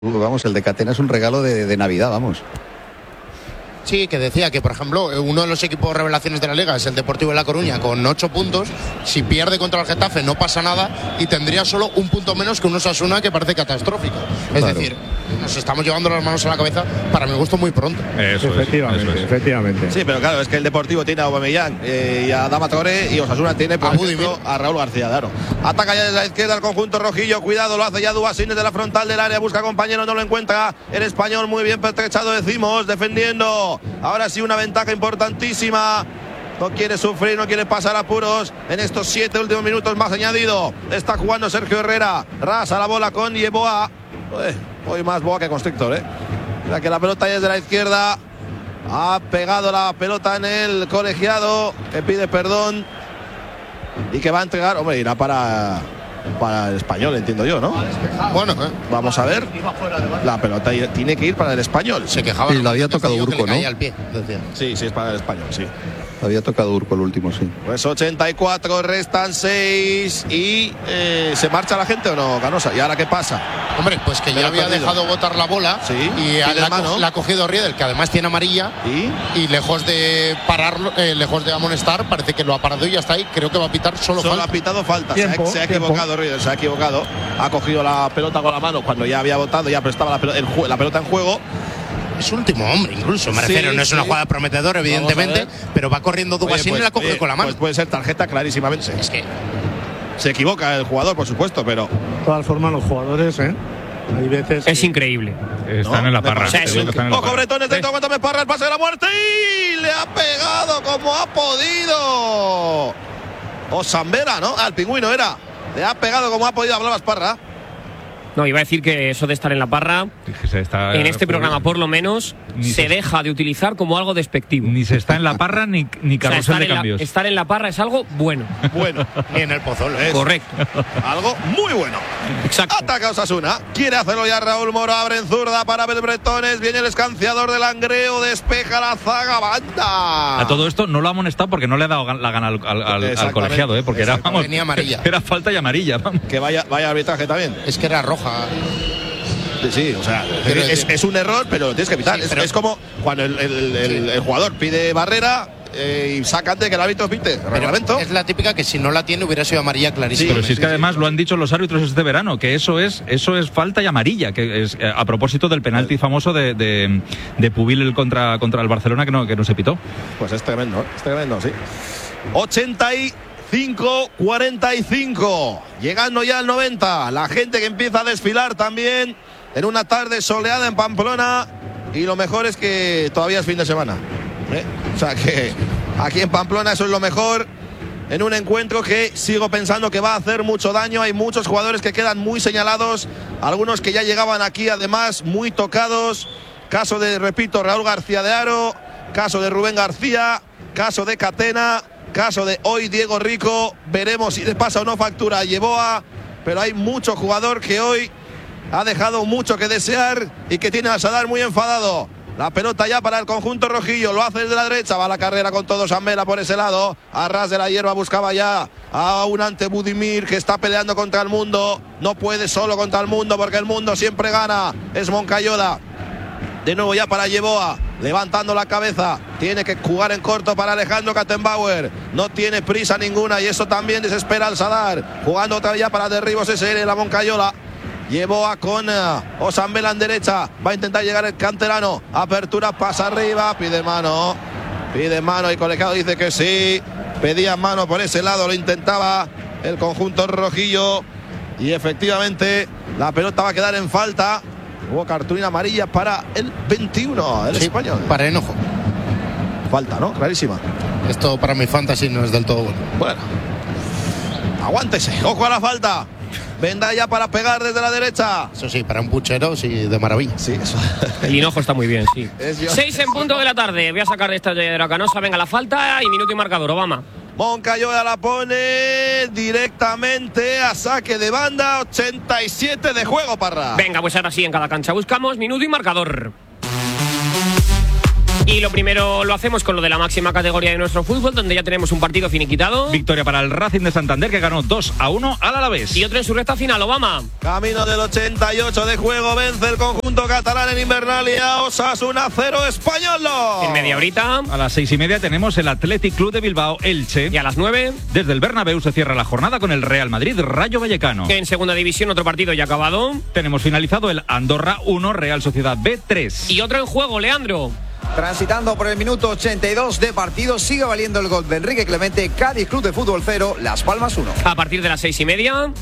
Vamos, el de Catena es un regalo de Navidad, vamos. Sí, que decía que, por ejemplo, uno de los equipos revelaciones de la Liga es el Deportivo de La Coruña con 8 puntos. Si pierde contra el Getafe no pasa nada y tendría solo un punto menos que un Osasuna que parece catastrófico. Es decir, nos estamos llevando las manos a la cabeza, para mi gusto, muy pronto. Efectivamente. Sí, pero claro, es que el Deportivo tiene a Aubameyang y a Adama Traoré, y Osasuna tiene, por ejemplo, a Raúl García de Aro. Ataca ya desde la izquierda el conjunto rojillo, cuidado, lo hace ya Duasín desde la frontal del área, busca compañero, no lo encuentra. El español muy bien pertrechado, decimos, defendiendo. Ahora sí, una ventaja importantísima. No quiere sufrir, no quiere pasar apuros. En estos 7 últimos minutos más añadido. Está jugando Sergio Herrera. Rasa la bola con Yeboah. Hoy más Boa que Constrictor, Mira que la pelota ya es de la izquierda. Ha pegado la pelota en el colegiado, que pide perdón y que va a entregar. Hombre, irá para el español, entiendo yo, ¿no? Bueno, vamos a ver. La pelota tiene que ir para el español. Se quejaba. Y le había tocado Urco, ¿no? Al pie, sí, es para el español, sí. Había tocado Urco el último, sí. Pues 84, restan 6 y ¿se marcha la gente o no, Canosa? ¿Y ahora qué pasa? Hombre, pues que ya había dejado botar la bola, sí, y la ha cogido Riedel, que además tiene amarilla, y lejos de pararlo, lejos de amonestar, parece que lo ha parado y ya está ahí. Creo que va a pitar solo falta. Ha pitado falta. Se ha equivocado Riedel, se ha equivocado. Ha cogido la pelota con la mano cuando ya había botado, ya estaba la pelota en juego. Es último hombre, incluso, me refiero, no es una jugada prometedora, evidentemente, pero va corriendo Duasín y la coge con la mano. Pues puede ser tarjeta clarísimamente. Es que se equivoca el jugador, por supuesto, pero de todas formas los jugadores, hay veces es increíble. Están en la parra. Ojo, Bretones, dentro, aguántame, Parra, el pase de la muerte y le ha pegado como ha podido. O Sambera, ¿no? Al pingüino era. Le ha pegado como ha podido, hablabas, Parra. No, iba a decir que eso de estar en la parra, en este programa por lo menos, se deja de utilizar como algo despectivo. Ni se está en la parra ni carrusel de cambios. Estar en la parra es algo bueno. Bueno, ni en el Pozuelo. Correcto. Algo muy bueno. Exacto. Ataca Osasuna. Quiere hacerlo ya Raúl Moro. Abre en zurda para Bretones. Viene el escanciador del Langreo. Despeja la zaga, banda. A todo esto no lo ha amonestado porque no le ha dado la gana al colegiado, porque era, vamos, tenía amarilla. Era falta y amarilla. Vamos. Que vaya arbitraje también. Es que era roja. Sí, o sea, es un error, pero lo tienes que evitar. Sí, es como cuando el jugador pide barrera y saca antes de que el árbitro pite. Reglamento. Es la típica que si no la tiene hubiera sido amarilla clarísima. Sí, pero si es que además lo han dicho los árbitros este verano, que eso es falta y amarilla, que es a propósito del penalti famoso de Pubil contra el Barcelona que no se pitó. Pues es tremendo, sí. 45, llegando ya al 90, la gente que empieza a desfilar también en una tarde soleada en Pamplona, y lo mejor es que todavía es fin de semana, o sea que aquí en Pamplona eso es lo mejor, en un encuentro que sigo pensando que va a hacer mucho daño. Hay muchos jugadores que quedan muy señalados, algunos que ya llegaban aquí además muy tocados, caso de, repito, Raúl García de Aro, caso de Rubén García, caso de Catena, caso de hoy Diego Rico. Veremos si le pasa o no factura a Yeboah, pero hay mucho jugador que hoy ha dejado mucho que desear y que tiene a Sadar muy enfadado. La pelota ya para el conjunto rojillo, lo hace desde la derecha, va la carrera con todo Sambela por ese lado, a ras de la hierba buscaba ya a un ante Budimir que está peleando contra el mundo, no puede solo contra el mundo porque el mundo siempre gana, es Moncayola. De nuevo ya para Yeboah, levantando la cabeza, tiene que jugar en corto para Alejandro Kattenbauer, no tiene prisa ninguna y eso también desespera al Sadar, jugando otra vez ya para derribos SL la Moncayola. Yeboah con Osambela en derecha, va a intentar llegar el canterano, apertura, pasa arriba, pide mano y colegiado dice que sí, pedía mano por ese lado, lo intentaba el conjunto rojillo y efectivamente la pelota va a quedar en falta. Hubo cartulina amarilla para el 21 del español. Para enojo. Falta, ¿no? Clarísima. Esto para mi fantasy no es del todo bueno. Bueno. Aguántese. Ojo a la falta. Venda ya para pegar desde la derecha. Eso sí, para un puchero, sí, de maravilla. Sí, eso. El hinojo está muy bien, sí. 6 en punto de la tarde. Voy a sacar de esta de la Canosa. Venga, la falta y minuto y marcador. Obama. Moncayola la pone directamente a saque de banda. 87 de juego, Parra. Venga, pues ahora sí, en cada cancha buscamos minuto y marcador. Y lo primero lo hacemos con lo de la máxima categoría de nuestro fútbol, donde ya tenemos un partido finiquitado. Victoria para el Racing de Santander, que ganó 2-1 al Alavés. Y otro en su recta final, Obama. Camino del 88 de juego, vence el conjunto catalán en Invernalia. Osasuna 0, Español. En media horita. A las 6:30 tenemos el Athletic Club de Bilbao, Elche. Y a las 9. Desde el Bernabéu se cierra la jornada con el Real Madrid, Rayo Vallecano. En segunda división, otro partido ya acabado. Tenemos finalizado el Andorra 1, Real Sociedad B 3. Y otro en juego, Leandro. Transitando por el minuto 82 de partido, sigue valiendo el gol de Enrique Clemente. Cádiz Club de Fútbol 0, Las Palmas 1. A partir de las 6:30.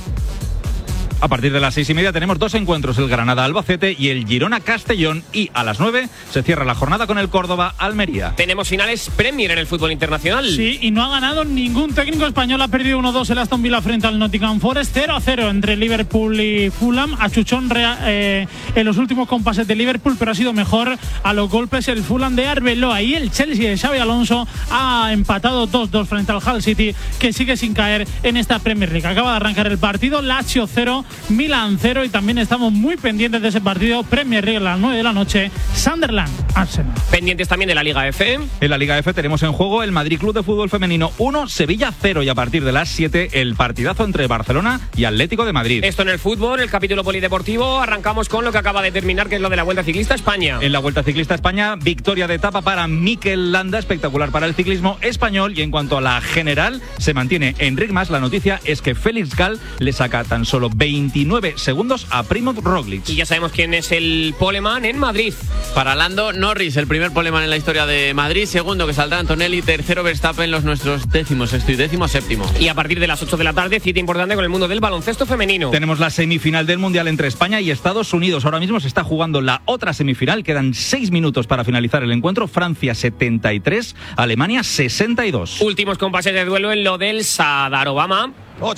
A partir de las 6:30 tenemos dos encuentros, el Granada-Albacete y el Girona-Castellón. Y a las 9 se cierra la jornada con el Córdoba-Almería. Tenemos finales Premier en el fútbol internacional. Sí, y no ha ganado ningún técnico español. Ha perdido 1-2 el Aston Villa frente al Nottingham Forest. 0-0 entre Liverpool y Fulham. Achuchón en los últimos compases de Liverpool, pero ha sido mejor a los golpes el Fulham de Arbeloa. Y el Chelsea de Xabi Alonso ha empatado 2-2 frente al Hull City, que sigue sin caer en esta Premier League. Acaba de arrancar el partido, Lazio 0, Milan 0, y también estamos muy pendientes de ese partido Premier League a las 9 de la noche, Sunderland Arsenal. Pendientes también de la Liga F. En la Liga F tenemos en juego el Madrid Club de Fútbol Femenino 1, Sevilla 0, y a partir de las 7 el partidazo entre Barcelona y Atlético de Madrid. Esto en el fútbol, el capítulo polideportivo. Arrancamos con lo que acaba de terminar, que es lo de la Vuelta Ciclista España. En la Vuelta Ciclista España, victoria de etapa para Mikel Landa, espectacular para el ciclismo español. Y en cuanto a la general, se mantiene Enric Mas. La noticia es que Félix Gal le saca tan solo 29 segundos a Primož Roglic. Y ya sabemos quién es el poleman en Madrid. Para Lando Norris, el primer poleman en la historia de Madrid. Segundo, que saldrá Antonelli. Tercero, Verstappen, los nuestros 16º y 17º. Y a partir de las 8 de la tarde, cita importante con el mundo del baloncesto femenino. Tenemos la semifinal del Mundial entre España y Estados Unidos. Ahora mismo se está jugando la otra semifinal. Quedan 6 minutos para finalizar el encuentro. Francia 73, Alemania 62. Últimos compases de duelo en lo del Sadar, Obama.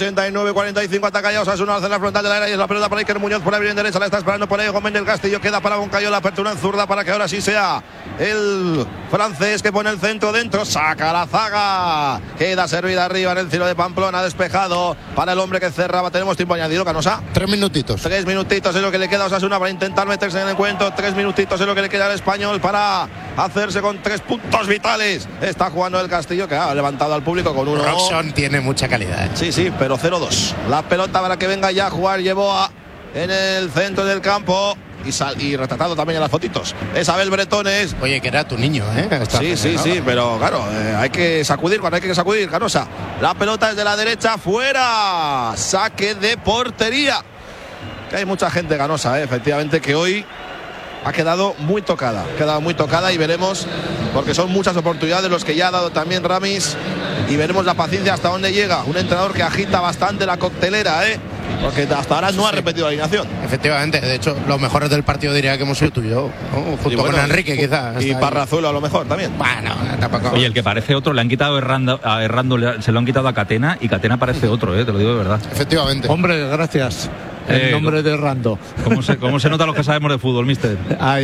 89-45, ataca ya Osasuna, hace la frontal del área y es la pelota para Iker Muñoz por la bien derecha, la está esperando por ahí Gómez del Castillo, queda para Boncayo, la apertura en zurda para que ahora sí sea el francés que pone el centro dentro, saca la zaga, queda servida arriba en el cielo de Pamplona, despejado para el hombre que cerraba. Tenemos tiempo añadido, Canosa. 3 minutitos. 3 minutitos es lo que le queda a Osasuna para intentar meterse en el encuentro. 3 minutitos es lo que le queda al Español para hacerse con 3 puntos vitales. Está jugando el Castillo, que ha levantado al público con uno. Robson tiene mucha calidad. Sí, sí, pero 0-2. La pelota para que venga ya a jugar Yeboah en el centro del campo. Y retratado también en las fotitos. Isabel Bretones. Oye, que era tu niño, ¿eh? Sí, pero claro, hay que sacudir cuando hay que sacudir, Canosa. La pelota es de la derecha, fuera. Saque de portería. Que hay mucha gente, Canosa, efectivamente, que hoy ha quedado muy tocada. Y veremos, porque son muchas oportunidades los que ya ha dado también Ramis. Y veremos la paciencia hasta dónde llega. Un entrenador que agita bastante la coctelera, porque hasta ahora no ha repetido la alineación. Efectivamente, de hecho, los mejores del partido diría que hemos sido tú y yo, ¿no? Junto con Enrique, quizás. Y Parrazuelo a lo mejor también. Bueno, tampoco. Oye, el que parece otro, le han quitado a Errando, se lo han quitado a Catena, y Catena parece otro, te lo digo de verdad. Efectivamente. Hombre, gracias. El nombre de Errando. ¿Cómo se nota lo que sabemos de fútbol, mister? Ay.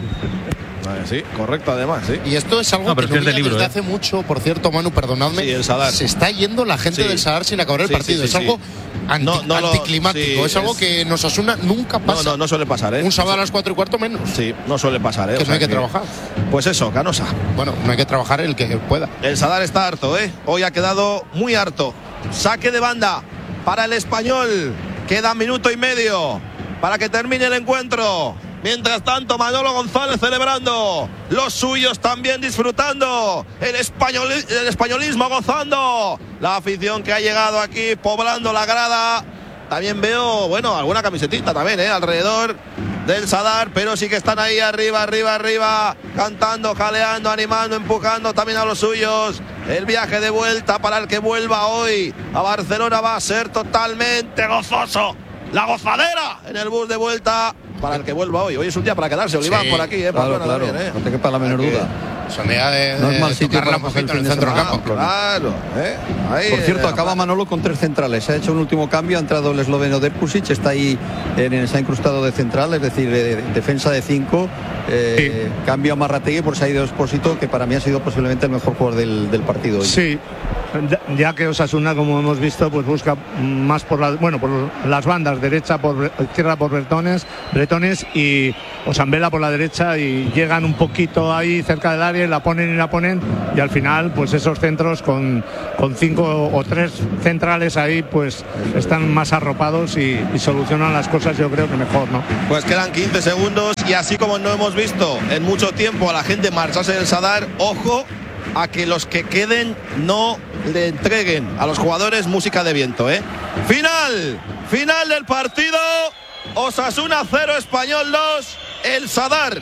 Sí, correcto, además, sí. Y esto es algo que no desde hace mucho, por cierto, Manu, perdonadme. Sí, el Sadar. Se está yendo la gente del Sadar sin acabar el partido. Es algo anticlimático. Es algo que nos Osasuna nunca pasa. No suele pasar, Un sábado a las 4:15 menos. Sí, no suele pasar, Que no hay que trabajar. Pues eso, Canosa. Bueno, no hay que trabajar el que pueda. El Sadar está harto, Hoy ha quedado muy harto. Saque de banda para el Español. Queda minuto y medio para que termine el encuentro. Mientras tanto, Manolo González celebrando, los suyos también disfrutando, el españolismo gozando, la afición que ha llegado aquí poblando la grada. También veo, alguna camisetita también, alrededor del Sadar, pero sí que están ahí arriba, cantando, jaleando, animando, empujando también a los suyos. El viaje de vuelta para el que vuelva hoy a Barcelona va a ser totalmente gozoso. La gozadera en el bus de vuelta para el que vuelva hoy. Hoy es un día para quedarse, Oliván, por aquí, claro. También, No te quepa la menor duda. Son día de no es mal sitio para un poquito en el centro del campo. Claro, Ahí, por cierto, acaba Manolo con 3 centrales. Se ha hecho un último cambio, ha entrado el esloveno Derpusic, está ahí, se ha incrustado de central, es decir, defensa de 5, Cambio a Marrategui, por se ha ido Expósito, que para mí ha sido posiblemente el mejor jugador del partido hoy. Sí, ya que Osasuna, como hemos visto, pues busca más por las bandas, derecha por izquierda por Bretones y Osambela por la derecha, y llegan un poquito ahí cerca del área y la ponen y al final pues esos centros con 5 o 3 centrales ahí pues están más arropados y solucionan las cosas, yo creo que mejor, ¿no? Pues quedan 15 segundos y así como no hemos visto en mucho tiempo a la gente marcharse del Sadar, ojo a que los que queden no le entreguen a los jugadores música de viento, ¿eh? Final del partido. Osasuna 0, Español 2, el Sadar.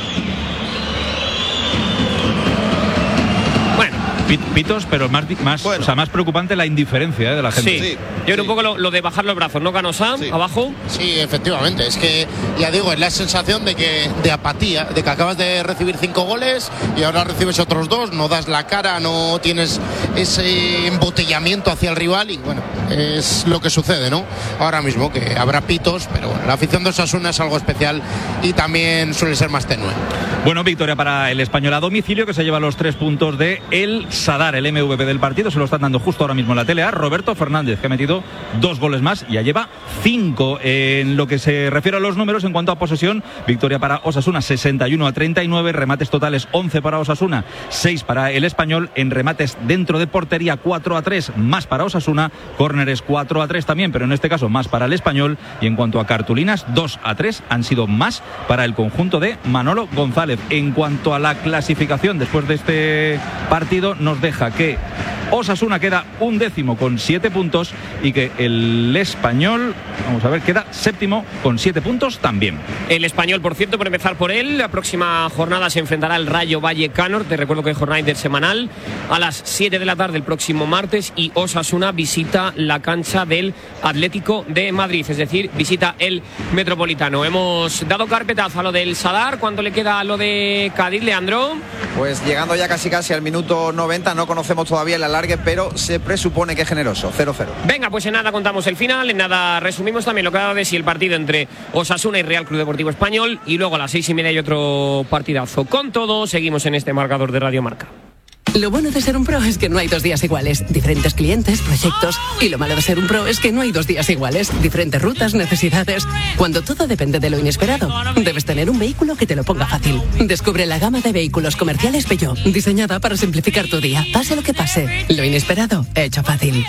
Bueno, pitos, pero más preocupante la indiferencia de la gente. Sí. Yo creo un poco lo de bajar los brazos, ¿no, Canosa? Sí. Abajo. Sí, efectivamente. Es que, ya digo, es la sensación de apatía, de que acabas de recibir 5 goles y ahora recibes otros 2, no das la cara, no tienes ese embotellamiento hacia el rival y, bueno, es lo que sucede, ¿no? Ahora mismo, que habrá pitos, pero bueno, la afición de Osasuna es algo especial y también suele ser más tenue. Bueno, victoria para el Español a domicilio, que se lleva los 3 puntos de el Sadar, el MVP del partido. Se lo están dando justo ahora mismo en la tele a Roberto Fernández, que ha metido 2 goles más, ya lleva 5. En lo que se refiere a los números, en cuanto a posesión, victoria para Osasuna 61-39, remates totales 11 para Osasuna, 6 para el Español, en remates dentro de portería 4-3 más para Osasuna, córneres 4-3 también, pero en este caso más para el Español, y en cuanto a cartulinas 2-3 han sido más para el conjunto de Manolo González. En cuanto a la clasificación después de este partido, nos deja que Osasuna queda 11º con 7 puntos y que el Español, vamos a ver, queda 7º con 7 puntos también. El Español, por cierto, por empezar por él, la próxima jornada se enfrentará al Rayo Vallecano. Te recuerdo que hay jornada intersemanal a las 7 de la tarde el próximo martes, y Osasuna visita la cancha del Atlético de Madrid, es decir, visita el Metropolitano. Hemos dado carpetazo a lo del Sadar. ¿Cuánto le queda a lo de Cádiz, Leandro? Pues llegando ya casi al minuto 90, no conocemos todavía el alargue, pero se presupone que es generoso, 0-0. Venga, pues en nada contamos el final, en nada resumimos también lo que ha dado de sí el partido entre Osasuna y Real Club Deportivo Español, y luego a las 6:30 hay otro partidazo. Con todo, seguimos en este marcador de Radio Marca. Lo bueno de ser un pro es que no hay 2 días iguales. Diferentes clientes, proyectos. Y lo malo de ser un pro es que no hay 2 días iguales. Diferentes rutas, necesidades. Cuando todo depende de lo inesperado, debes tener un vehículo que te lo ponga fácil. Descubre la gama de vehículos comerciales Peugeot, diseñada para simplificar tu día. Pase lo que pase, lo inesperado, hecho fácil.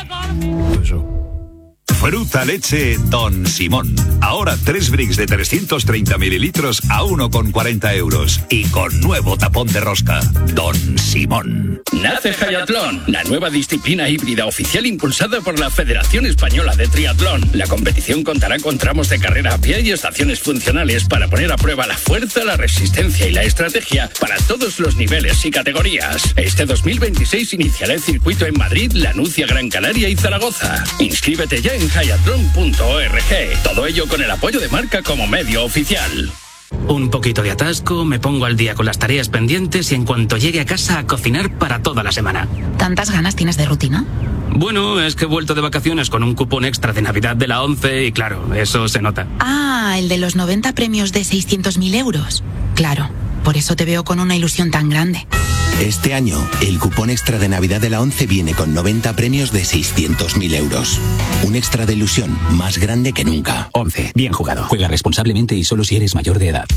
Fruta leche Don Simón. Ahora 3 bricks de 330 mililitros a 1,40 euros. Y con nuevo tapón de rosca. Don Simón. Nace Hayatlón, la nueva disciplina híbrida oficial impulsada por la Federación Española de Triatlón. La competición contará con tramos de carrera a pie y estaciones funcionales para poner a prueba la fuerza, la resistencia y la estrategia para todos los niveles y categorías. Este 2026 iniciará el circuito en Madrid, Lanucia, Gran Canaria y Zaragoza. Inscríbete ya en hayatlon.org. Todo ello con el apoyo de Marca como medio oficial. Un poquito de atasco, me pongo al día con las tareas pendientes y en cuanto llegue a casa a cocinar para toda la semana. ¿Tantas ganas tienes de rutina? Bueno, es que he vuelto de vacaciones con un cupón extra de Navidad de la 11 y claro, eso se nota. Ah, el de los 90 premios de 600.000 euros. Claro, por eso te veo con una ilusión tan grande. Este año, el cupón extra de Navidad de la 11 viene con 90 premios de 600.000 euros. Un extra de ilusión más grande que nunca. 11. Bien jugado. Juega responsablemente y solo si eres mayor de edad.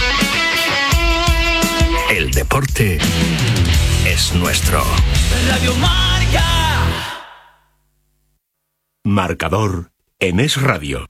El deporte es nuestro. Radio Marca. Marcador en Es Radio.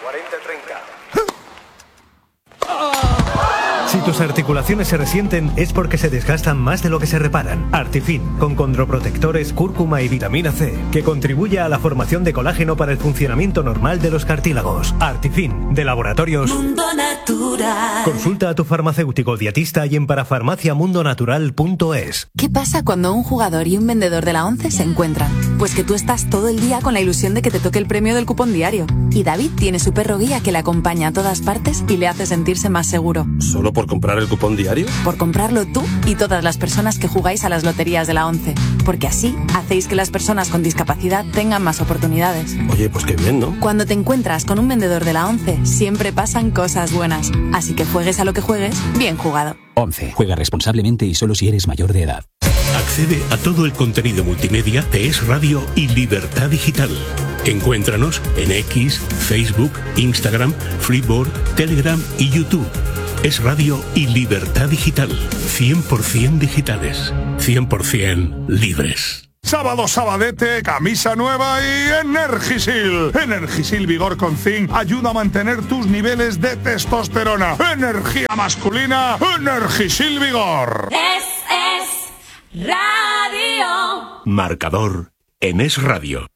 Si tus articulaciones se resienten es porque se desgastan más de lo que se reparan. Artifin, con condroprotectores, cúrcuma y vitamina C, que contribuye a la formación de colágeno para el funcionamiento normal de los cartílagos. Artifin, de Laboratorios Mundo Natural. Consulta a tu farmacéutico dietista y en parafarmaciamundonatural.es. ¿Qué pasa cuando un jugador y un vendedor de la 11 se encuentran? Pues que tú estás todo el día con la ilusión de que te toque el premio del cupón diario. Y David tiene su perro guía que le acompaña a todas partes y le hace sentirse más seguro. ¿Solo por comprar el cupón diario? Por comprarlo tú y todas las personas que jugáis a las loterías de la 11. porque así hacéis que las personas con discapacidad tengan más oportunidades. Oye, pues qué bien, ¿no? Cuando te encuentras con un vendedor de la ONCE, siempre pasan cosas buenas. Así que juegues a lo que juegues, bien jugado. ONCE. Juega responsablemente y solo si eres mayor de edad. Accede a todo el contenido multimedia de Es Radio y Libertad Digital. Encuéntranos en X, Facebook, Instagram, Freeboard, Telegram y YouTube. Es Radio y Libertad Digital. 100% digitales. 100% libres. Sábado sabadete, camisa nueva y Energisil. Energisil Vigor con Zinc ayuda a mantener tus niveles de testosterona. Energía masculina, Energisil Vigor. Es Radio. Marcador en Es Radio.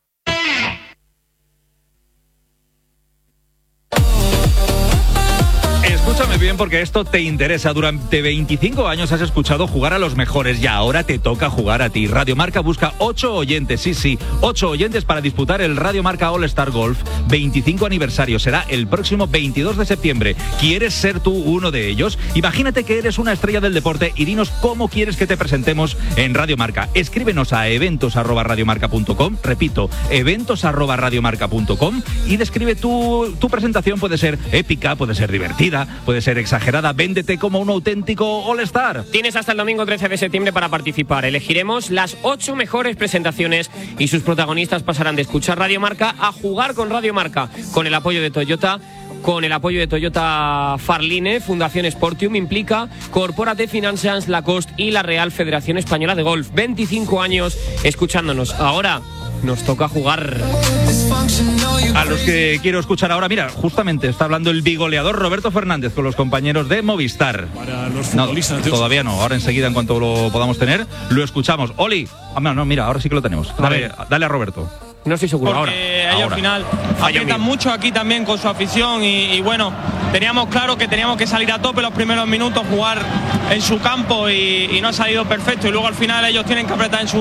Escúchame bien porque esto te interesa. Durante 25 años has escuchado jugar a los mejores y ahora te toca jugar a ti. Radio Marca busca 8 oyentes, sí, 8 oyentes para disputar el Radio Marca All Star Golf 25 aniversario. Será el próximo 22 de septiembre. ¿Quieres ser tú uno de ellos? Imagínate que eres una estrella del deporte y dinos cómo quieres que te presentemos en Radio Marca. Escríbenos a eventos@radiomarca.com, repito, eventos@radiomarca.com y describe tu presentación. Puede ser épica, puede ser divertida, puede ser exagerada. Véndete como un auténtico All-Star. Tienes hasta el domingo 13 de septiembre para participar. Elegiremos las 8 mejores presentaciones y sus protagonistas pasarán de escuchar Radio Marca a jugar con Radio Marca, con el apoyo de Toyota. Con el apoyo de Toyota Farline, Fundación Sportium, Implica, Corporate Financials, Lacoste y la Real Federación Española de Golf. 25 años escuchándonos. Ahora nos toca jugar. A los que quiero escuchar ahora, mira, justamente está hablando el bigoleador Roberto Fernández con los compañeros de Movistar. Para los futbolistas. No, todavía no, ahora enseguida en cuanto lo podamos tener, lo escuchamos. Oli, no, mira, ahora sí que lo tenemos. Dale a Roberto. No estoy seguro. Porque ellos al final aprietan mucho aquí también con su afición y bueno, teníamos claro que teníamos que salir a tope los primeros minutos, jugar en su campo y no ha salido perfecto y luego al final ellos tienen que apretar en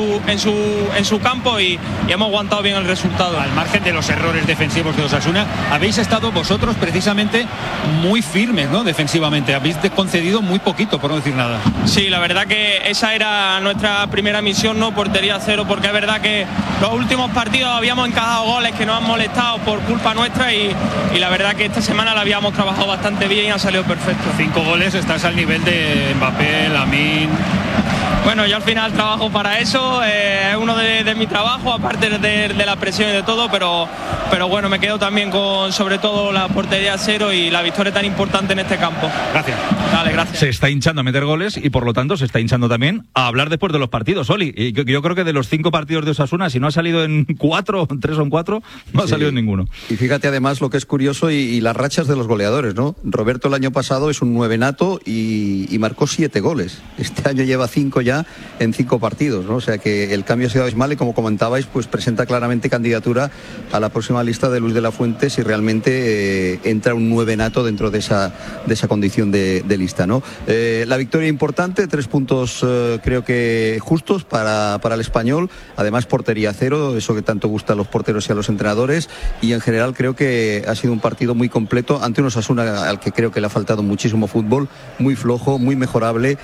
su campo y hemos aguantado bien el resultado. Al margen de los errores defensivos de Osasuna, habéis estado vosotros precisamente muy firmes, ¿no? Defensivamente, habéis concedido muy poquito, por no decir nada. Sí, la verdad que esa era nuestra primera misión, no portería cero, porque es verdad que los últimos partidos habíamos encajado goles que nos han molestado por culpa nuestra y la verdad que esta semana la habíamos trabajado bastante bien y ha salido perfecto. 5 goles, estás al nivel de Mbappé, Lamine. Bueno, yo al final trabajo para eso, es uno de mi trabajo, aparte de la presión y de todo, pero bueno, me quedo también con sobre todo la portería cero y la victoria tan importante en este campo. Gracias. Dale, gracias. Se está hinchando a meter goles y por lo tanto se está hinchando también a hablar después de los partidos, Oli. Y yo creo que de los 5 partidos de Osasuna, si no ha salido en 4, 3 o en 4, no ha salido en ninguno. Y fíjate además lo que es curioso y las rachas de los goleadores, ¿no? Roberto el año pasado es un nuevenato y marcó 7 goles. Este año lleva 5 ya en 5 partidos, ¿no? O sea que el cambio ha sido abismal y como comentabais, pues presenta claramente candidatura a la próxima lista de Luis de la Fuente si realmente entra un nuevenato dentro de esa condición de lista, ¿no? La victoria importante, 3 puntos creo que justos para el Español, además portería cero, eso que tanto gusta a los porteros y a los entrenadores, y en general creo que ha sido un partido muy completo ante un Osasuna al que creo que le ha faltado muchísimo fútbol, muy flojo, muy mejorable,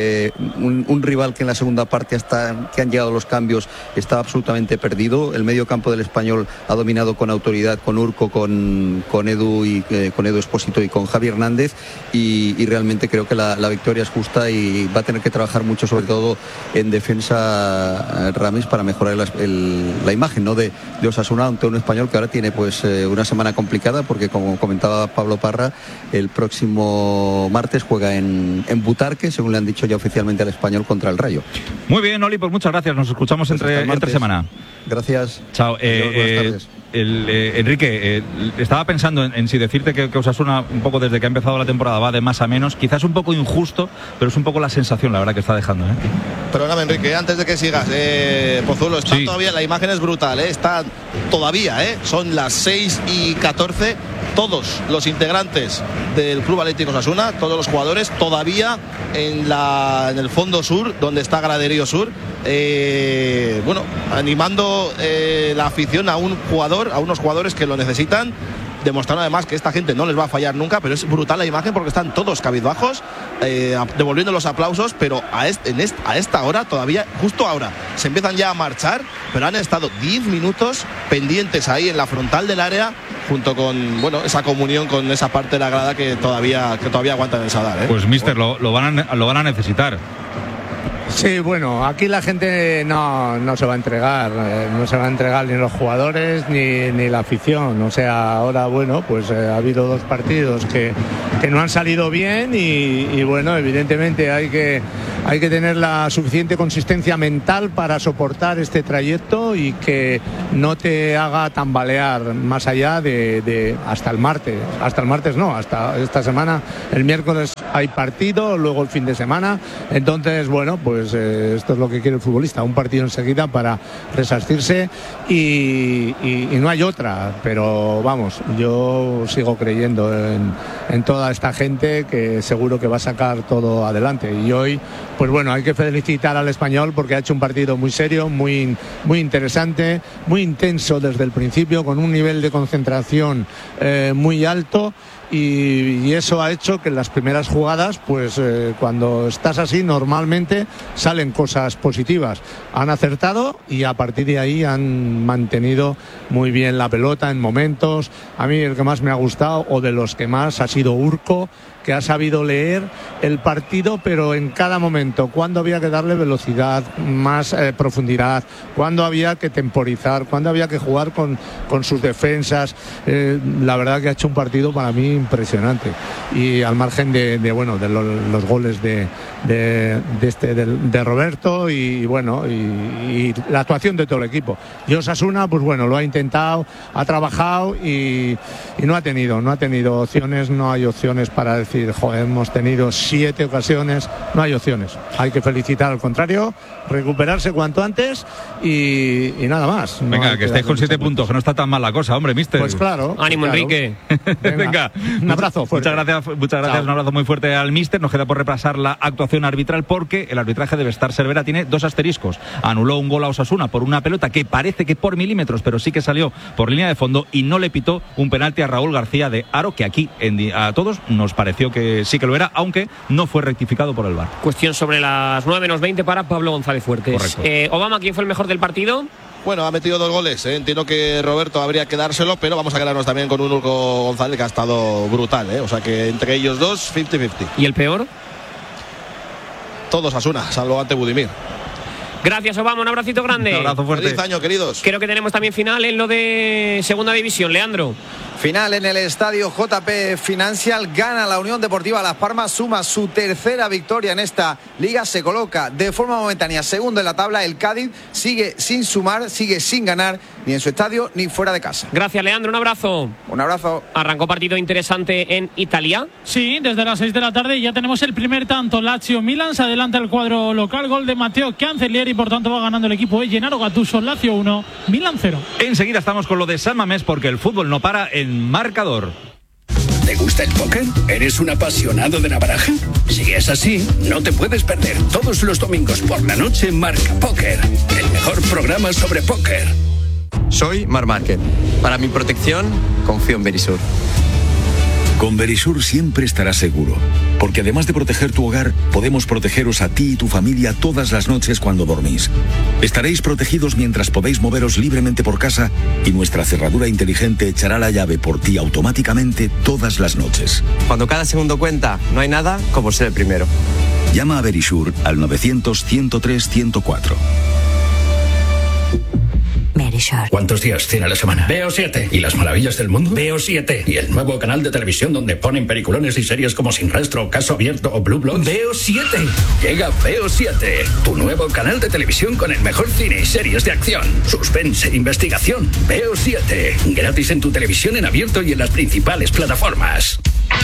un rival que en la segunda parte hasta que han llegado los cambios estaba absolutamente perdido. El medio campo del Español ha dominado con autoridad, con Urco, con Edu y con Edu Expósito y con Javi Hernández y realmente creo que la victoria es justa y va a tener que trabajar mucho sobre todo en defensa Ramis para mejorar la imagen, ¿no? de Osasuna ante un Español que ahora tiene pues una semana complicada porque como comentaba Pablo Parra, el próximo martes juega en Butarque, según le han dicho ya oficialmente al Español, contra el Rayo. Muy bien, Oli, pues muchas gracias. Nos escuchamos entre semana. Gracias. Chao. Buenas tardes. Enrique, estaba pensando en si decirte que Osasuna un poco desde que ha empezado la temporada va de más a menos, quizás un poco injusto, pero es un poco la sensación, la verdad, que está dejando. Perdóname, Enrique, antes de que sigas, Pozuelo, está todavía, la imagen es brutal, está todavía, son las 6:14, todos los integrantes del Club Atlético Osasuna, todos los jugadores, todavía en el fondo sur, donde está Graderío Sur, animando la afición a unos jugadores que lo necesitan. demostraron además que esta gente no les va a fallar nunca, pero es brutal la imagen porque están todos cabizbajos, devolviendo los aplausos, pero a esta hora todavía, justo ahora, se empiezan ya a marchar, pero han estado 10 minutos pendientes ahí en la frontal del área, junto con, bueno, esa comunión con esa parte de la grada que todavía aguantan el Sadar, ¿eh? Pues mister, lo van a necesitar. Sí, bueno, aquí la gente no se va a entregar, no se va a entregar ni los jugadores ni la afición. O sea, ahora, bueno, pues ha habido 2 partidos que no han salido bien y bueno, evidentemente hay que tener la suficiente consistencia mental para soportar este trayecto y que no te haga tambalear más allá de hasta el martes no, hasta esta semana. El miércoles hay partido, luego el fin de semana, entonces, bueno, pues esto es lo que quiere el futbolista, un partido enseguida para resarcirse y no hay otra, pero vamos, yo sigo creyendo en toda esta gente que seguro que va a sacar todo adelante. Y hoy, pues bueno, hay que felicitar al Español porque ha hecho un partido muy serio, muy interesante, muy intenso desde el principio, con un nivel de concentración muy alto. Y eso ha hecho que en las primeras jugadas, pues cuando estás así, normalmente salen cosas positivas. Han acertado y a partir de ahí han mantenido muy bien la pelota en momentos. A mí el que más me ha gustado, o de los que más, ha sido Urco, que ha sabido leer el partido, pero en cada momento, cuando había que darle velocidad, más profundidad, cuando había que temporizar, cuando había que jugar con sus defensas. La verdad que ha hecho un partido para mí impresionante. Y al margen de los goles de Roberto y bueno, y la actuación de todo el equipo. Y Osasuna, pues bueno, lo ha intentado, ha trabajado y no ha tenido opciones, no hay opciones para decir, joder, hemos tenido 7 ocasiones, no hay opciones. Hay que felicitar, al contrario, recuperarse cuanto antes y nada más. Venga, que estáis con 7 puntos, que no está tan mal la cosa, hombre, mister. Pues claro. Ánimo, claro. Enrique. Venga, un abrazo fuerte. Muchas gracias, un abrazo muy fuerte al mister. Nos queda por repasar la actuación arbitral porque el arbitraje de Bestar Cervera tiene 2 asteriscos. Anuló un gol a Osasuna por una pelota que parece que por milímetros, pero sí que salió por línea de fondo, y no le pitó un penalti a Raúl García de Haro, que aquí a todos nos pareció que sí que lo era, aunque no fue rectificado por el VAR. Cuestión sobre las 9:20 para Pablo González Fuertes. Correcto. Obama, ¿quién fue el mejor del partido? Bueno, ha metido 2 goles, ¿eh? Entiendo que Roberto habría que dárselo, pero vamos a quedarnos también con un Urco González que ha estado brutal, ¿eh? O sea que entre ellos dos, 50-50. ¿Y el peor? Todos Asuna, salvo ante Budimir. Gracias, Obama, un abracito grande. Un abrazo fuerte. Feliz año, queridos. Creo que tenemos también final en lo de segunda división, Leandro. Final en el estadio JP Financial, gana la Unión Deportiva Las Palmas, suma su 3ª victoria en esta liga, se coloca de forma momentánea segundo en la tabla. El Cádiz sigue sin sumar, sigue sin ganar, ni en su estadio ni fuera de casa. Gracias, Leandro, un abrazo. Un abrazo. Arrancó partido interesante en Italia. Sí, desde las 6 de la tarde ya tenemos el primer tanto. Lazio-Milan, se adelanta el cuadro local, gol de Matteo Cancellieri, por tanto va ganando el equipo de Gennaro Gattuso. Lazio 1, Milan 0. Enseguida estamos con lo de San Mamés porque el fútbol no para en marcador. ¿Te gusta el póker? ¿Eres un apasionado de la baraja? Si es así, no te puedes perder todos los domingos por la noche Marca Póker, el mejor programa sobre póker. Soy Marc Márquez. Para mi protección, confío en Verisur. Con Verisur siempre estarás seguro, porque además de proteger tu hogar, podemos protegeros a ti y tu familia todas las noches cuando dormís. Estaréis protegidos mientras podéis moveros libremente por casa y nuestra cerradura inteligente echará la llave por ti automáticamente todas las noches. Cuando cada segundo cuenta, no hay nada como ser el primero. Llama a Verisur al 900-103-104. ¿Cuántos días tiene la semana? Veo 7. ¿Y las maravillas del mundo? Veo 7. ¿Y el nuevo canal de televisión donde ponen peliculones y series como Sin Rastro, Caso Abierto o Blue Bloods? Veo 7. Llega Veo 7, tu nuevo canal de televisión con el mejor cine y series de acción, suspense, investigación. Veo 7. Gratis en tu televisión en abierto y en las principales plataformas.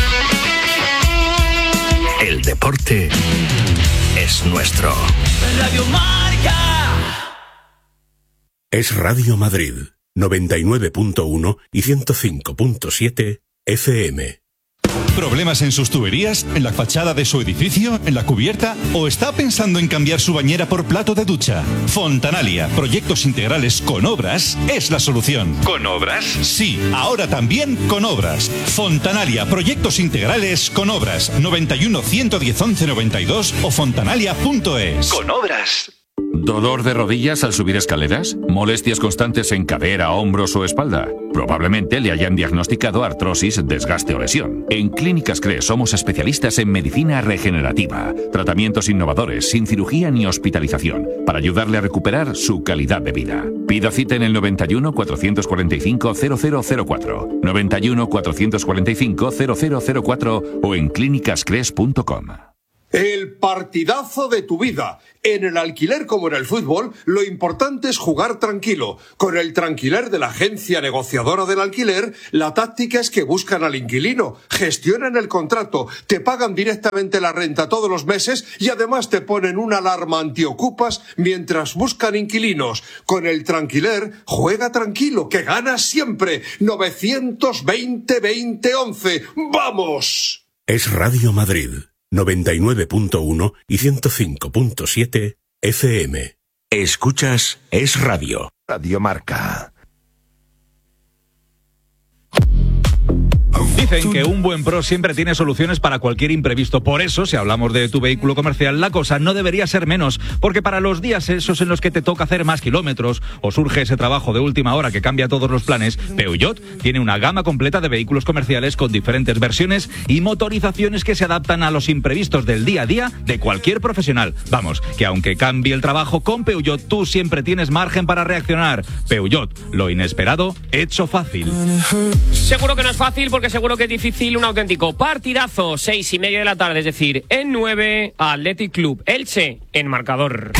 El deporte es nuestro. Radio Marca. Es Radio Madrid, 99.1 y 105.7 FM. ¿Problemas en sus tuberías? ¿En la fachada de su edificio? ¿En la cubierta? ¿O está pensando en cambiar su bañera por plato de ducha? Fontanalia, proyectos integrales con obras, es la solución. ¿Con obras? Sí, ahora también con obras. Fontanalia, proyectos integrales con obras. 91 110 11 92 o fontanalia.es. Con obras. ¿Dolor de rodillas al subir escaleras? ¿Molestias constantes en cadera, hombros o espalda? Probablemente le hayan diagnosticado artrosis, desgaste o lesión. En Clínicas CRE somos especialistas en medicina regenerativa. Tratamientos innovadores, sin cirugía ni hospitalización, para ayudarle a recuperar su calidad de vida. Pida cita en el 91 445 0004, 91 445 0004 o en clínicascres.com. El partidazo de tu vida. En el alquiler como en el fútbol, lo importante es jugar tranquilo. Con el Tranquiler de la agencia negociadora del alquiler, la táctica es que buscan al inquilino, gestionan el contrato, te pagan directamente la renta todos los meses y además te ponen una alarma antiocupas mientras buscan inquilinos. Con el Tranquiler, juega tranquilo, que ganas siempre. 920-2011. ¡Vamos! Es Radio Madrid. 99.1 y 105.7 FM. Escuchas Es Radio. Radio Marca. Dicen que un buen pro siempre tiene soluciones para cualquier imprevisto. Por eso, si hablamos de tu vehículo comercial, la cosa no debería ser menos. Porque para los días esos en los que te toca hacer más kilómetros o surge ese trabajo de última hora que cambia todos los planes, Peugeot tiene una gama completa de vehículos comerciales con diferentes versiones y motorizaciones que se adaptan a los imprevistos del día a día de cualquier profesional. Vamos, que aunque cambie el trabajo, con Peugeot tú siempre tienes margen para reaccionar. Peugeot, lo inesperado hecho fácil. Seguro que no es fácil porque seguro que es difícil. Un auténtico partidazo, 6:30 de la tarde, es decir, en 9, Athletic Club Elche en marcador.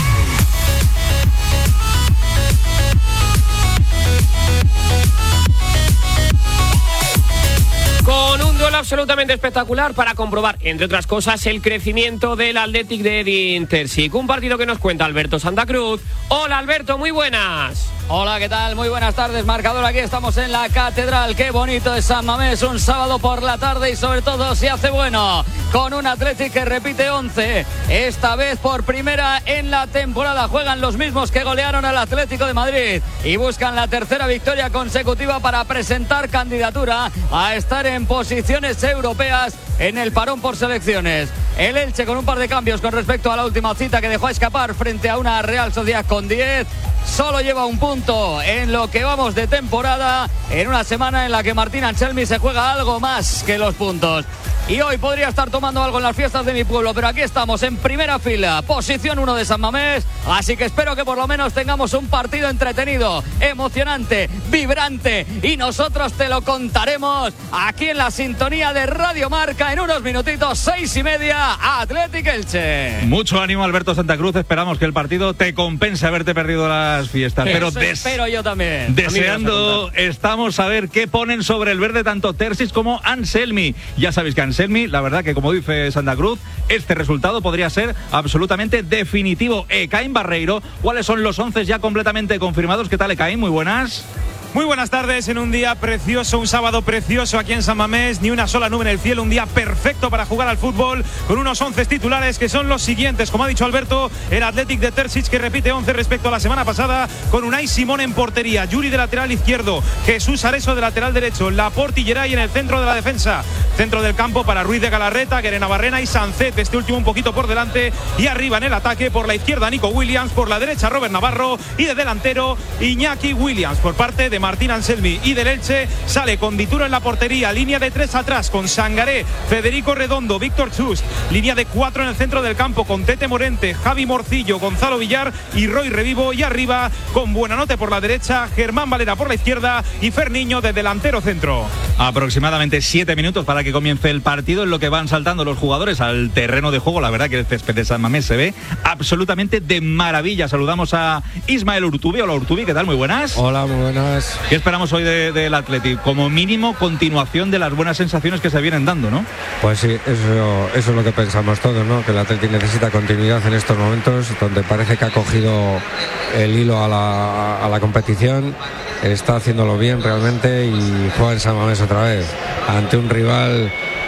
Con un duelo absolutamente espectacular para comprobar, entre otras cosas, el crecimiento del Athletic de Edin Terzic. Un partido que nos cuenta Alberto Santa Cruz. Hola Alberto, muy buenas. Hola, ¿qué tal? Muy buenas tardes, marcador. Aquí estamos en la Catedral. Qué bonito es San Mamés, un sábado por la tarde y sobre todo se hace bueno. Con un Athletic que repite 11. Esta vez por primera en la temporada. Juegan los mismos que golearon al Atlético de Madrid y buscan la tercera victoria consecutiva para presentar candidatura a estar en posiciones europeas en el parón por selecciones. El Elche con un par de cambios con respecto a la última cita que dejó escapar frente a una Real Sociedad con 10. Solo lleva un punto en lo que vamos de temporada, en una semana en la que Martín Anselmi se juega algo más que los puntos. Y hoy podría estar tomando algo en las fiestas de mi pueblo, pero aquí estamos en primera fila, posición 1 de San Mamés, así que espero que por lo menos tengamos un partido entretenido, emocionante, vibrante, y nosotros te lo contaremos aquí en la sintonía de Radio Marca en unos minutitos. 6:30, Athletic Elche. Mucho ánimo, Alberto Santa Cruz. Esperamos que el partido te compense haberte perdido las fiestas. Pero espero yo también. Deseando estamos a ver qué ponen sobre el verde tanto Terzic como Anselmi. Ya sabéis que Anselmi, la verdad que como dice Santa Cruz, este resultado podría ser absolutamente definitivo. Ekaim Barreiro, ¿cuáles son los 11 ya completamente confirmados? ¿Qué tal, Ekaim? Muy buenas. Muy buenas tardes, en un día precioso, un sábado precioso aquí en San Mamés, ni una sola nube en el cielo, un día perfecto para jugar al fútbol, con unos 11 titulares que son los siguientes. Como ha dicho Alberto, el Athletic de Terzic que repite 11 respecto a la semana pasada, con Unai Simón en portería, Yuri de lateral izquierdo, Jesús Areso de lateral derecho, Laporte y Geray en el centro de la defensa, centro del campo para Ruiz de Galarreta, Guerena Barrena y Sancet, este último un poquito por delante, y arriba en el ataque, por la izquierda Nico Williams, por la derecha Robert Navarro, y de delantero Iñaki Williams. Por parte de Martín Anselmi y del Elche sale con Dituro en la portería, línea de 3 atrás con Sangaré, Federico Redondo, Víctor Chust, línea de 4 en el centro del campo con Tete Morente, Javi Morcillo, Gonzalo Villar y Roy Revivo, y arriba con Buenanote por la derecha, Germán Valera por la izquierda y Ferniño de delantero centro. Aproximadamente 7 minutos para que comience el partido, en lo que van saltando los jugadores al terreno de juego. La verdad que el césped de San Mamés se ve absolutamente de maravilla. Saludamos a Ismael Urtubi. Hola Urtubi, ¿qué tal? Muy buenas. Hola, muy buenas. ¿Qué esperamos hoy del Athletic? Como mínimo, continuación de las buenas sensaciones que se vienen dando, ¿no? Pues sí, eso es lo que pensamos todos, ¿no? Que el Athletic necesita continuidad en estos momentos, donde parece que ha cogido el hilo a la competición, está haciéndolo bien realmente y juega en San Mamés otra vez, ante un rival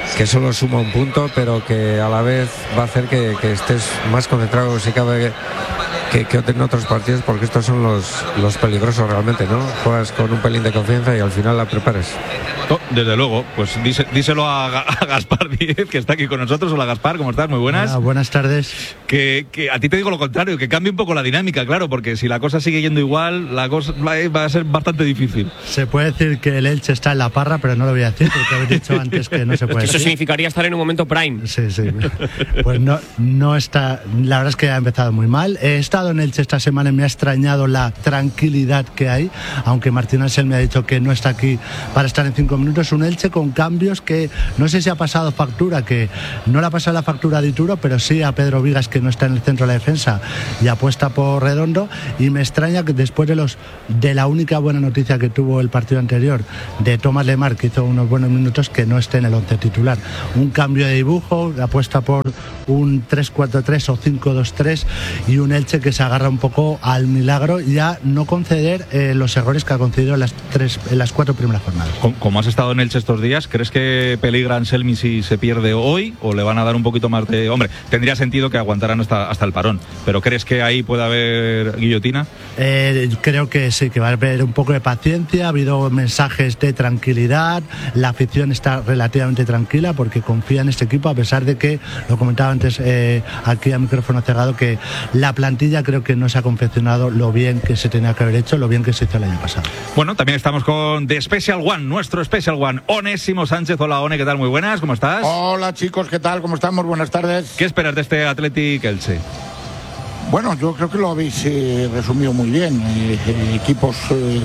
que solo suma un punto, pero que a la vez va a hacer que estés más concentrado si cabe que en otros partidos, porque estos son los peligrosos realmente, ¿no? Juegas con un pelín de confianza y al final la prepares. Oh, desde luego, pues díselo a Gaspar Díez, que está aquí con nosotros. Hola Gaspar, ¿cómo estás? Muy buenas. Hola, buenas tardes. Que a ti te digo lo contrario, que cambie un poco la dinámica, claro, porque si la cosa sigue yendo igual, la cosa va a ser bastante difícil. Se puede decir que el Elche está en la parra, pero no lo voy a decir porque habéis dicho antes que no se puede decir. Eso significaría estar en un momento prime. Sí. Pues no está, la verdad es que ha empezado muy mal. He estado en Elche esta semana y me ha extrañado la tranquilidad que hay, aunque Martín Ansel me ha dicho que no está aquí para estar en 5 minutos. Un Elche con cambios que no sé si ha pasado factura, que no le ha pasado la factura a Dituro, pero sí a Pedro Vigas, que no está en el centro de la defensa y apuesta por Redondo, y me extraña que después de la única buena noticia que tuvo el partido anterior de Tomás Lemar, que hizo unos buenos minutos, que no esté en el 11 titular. Un cambio de dibujo, apuesta por un 3-4-3 o 5-2-3 y un Elche que se agarra un poco al milagro y a no conceder los errores que ha concedido en las 4 primeras jornadas. Como has estado en Elche estos días, ¿crees que peligra Anselmi si se pierde hoy o le van a dar un poquito más de...? Hombre, tendría sentido que aguantaran hasta el parón, pero ¿crees que ahí puede haber guillotina? Creo que sí, que va a haber un poco de paciencia. Ha habido mensajes de tranquilidad, la afición está relativamente tranquila porque confía en este equipo, a pesar de que, lo comentaba antes aquí a micrófono cerrado, que la plantilla creo que no se ha confeccionado lo bien que se tenía que haber hecho, lo bien que se hizo el año pasado. Bueno, también estamos con The Special One, nuestro Special One, Onésimo Sánchez. Hola One, ¿qué tal? Muy buenas, ¿cómo estás? Hola chicos, ¿qué tal? ¿Cómo estamos? Buenas tardes. ¿Qué esperas de este Athletic Elche? Bueno, yo creo que lo habéis resumido muy bien. Equipos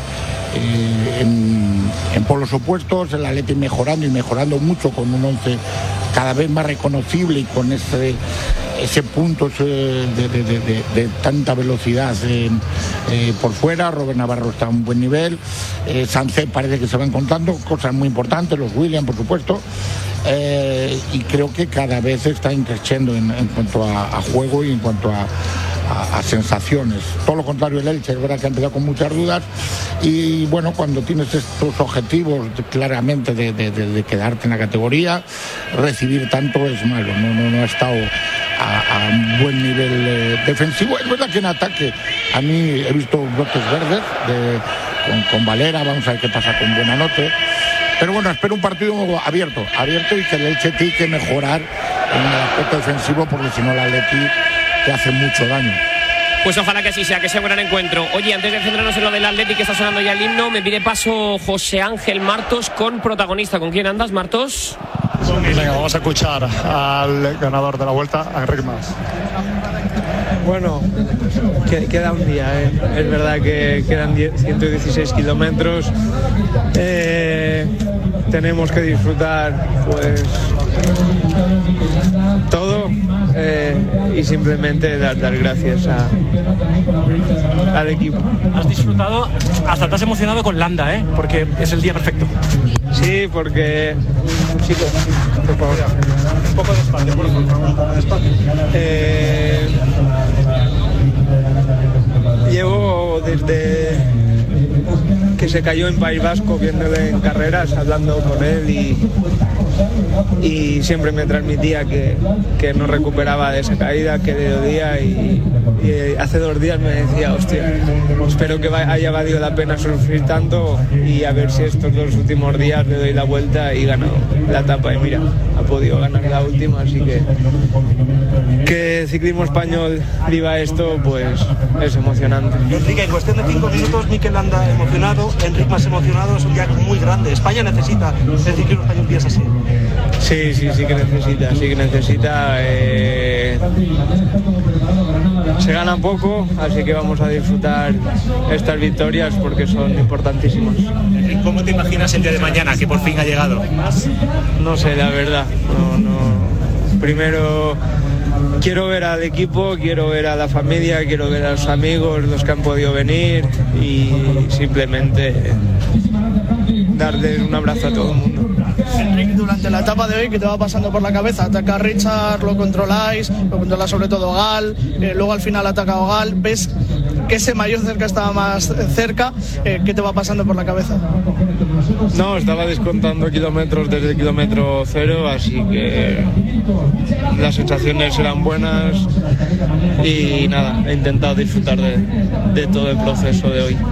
en polos opuestos, el Athletic mejorando y mejorando mucho, con un 11 cada vez más reconocible y con ese punto de tanta velocidad por fuera. Robert Navarro está a un buen nivel, Sánchez parece que se va encontrando cosas muy importantes, los Williams por supuesto, y creo que cada vez está creciendo en cuanto a juego y en cuanto a sensaciones. Todo lo contrario el Elche, es verdad que ha empezado con muchas dudas y bueno, cuando tienes estos objetivos claramente de quedarte en la categoría, recibir tanto es malo. No ha estado a un buen nivel defensivo. Es verdad que en ataque a mí he visto brotes verdes con Valera, vamos a ver qué pasa con Buenanote, pero bueno, espero un partido abierto y que el Elche tiene que mejorar en el aspecto defensivo, porque si no el Atleti te hace mucho daño. Pues ojalá que así sea, que sea un gran encuentro. Oye, antes de centrarnos en lo del Athletic, que está sonando ya el himno, me pide paso José Ángel Martos con protagonista. ¿Con quién andas, Martos? Venga, vamos a escuchar al ganador de la Vuelta, a Enric Mas. Bueno, queda un día, ¿eh? Es verdad que quedan 116 kilómetros. Tenemos que disfrutar pues todo y simplemente dar gracias al equipo. Has disfrutado, hasta te has emocionado con Landa, ¿eh? Porque es el día perfecto. Sí, porque... Chicos, por favor. Un poco de espalda, por favor. Llevo desde que se cayó en País Vasco viéndole en carreras, hablando con él y siempre me transmitía que no recuperaba de esa caída, que le dolía y hace 2 días me decía, hostia, espero que haya valido la pena sufrir tanto y a ver si estos 2 últimos días le doy la vuelta y gano la etapa. Y mira, ha podido ganar la última, así que el ciclismo español viva esto, pues es emocionante. Enrique, en cuestión de 5 minutos, Mikel Landa emocionado, Enric Mas emocionado, es un día muy grande. España necesita el ciclismo español días así. Sí que necesita. Se gana poco, así que vamos a disfrutar estas victorias porque son importantísimas. ¿Cómo te imaginas el día de mañana, que por fin ha llegado? No sé, la verdad. No. Primero quiero ver al equipo, quiero ver a la familia, quiero ver a los amigos, los que han podido venir y simplemente darles un abrazo a todo el mundo. Enric, durante la etapa de hoy, ¿qué te va pasando por la cabeza? Ataca a Richard, lo controla sobre todo Gal, luego al final ataca a Gal, ves que ese mayor cerca estaba más cerca, ¿qué te va pasando por la cabeza? No, estaba descontando kilómetros desde el kilómetro 0, así que las sensaciones eran buenas y nada, he intentado disfrutar de todo el proceso de hoy.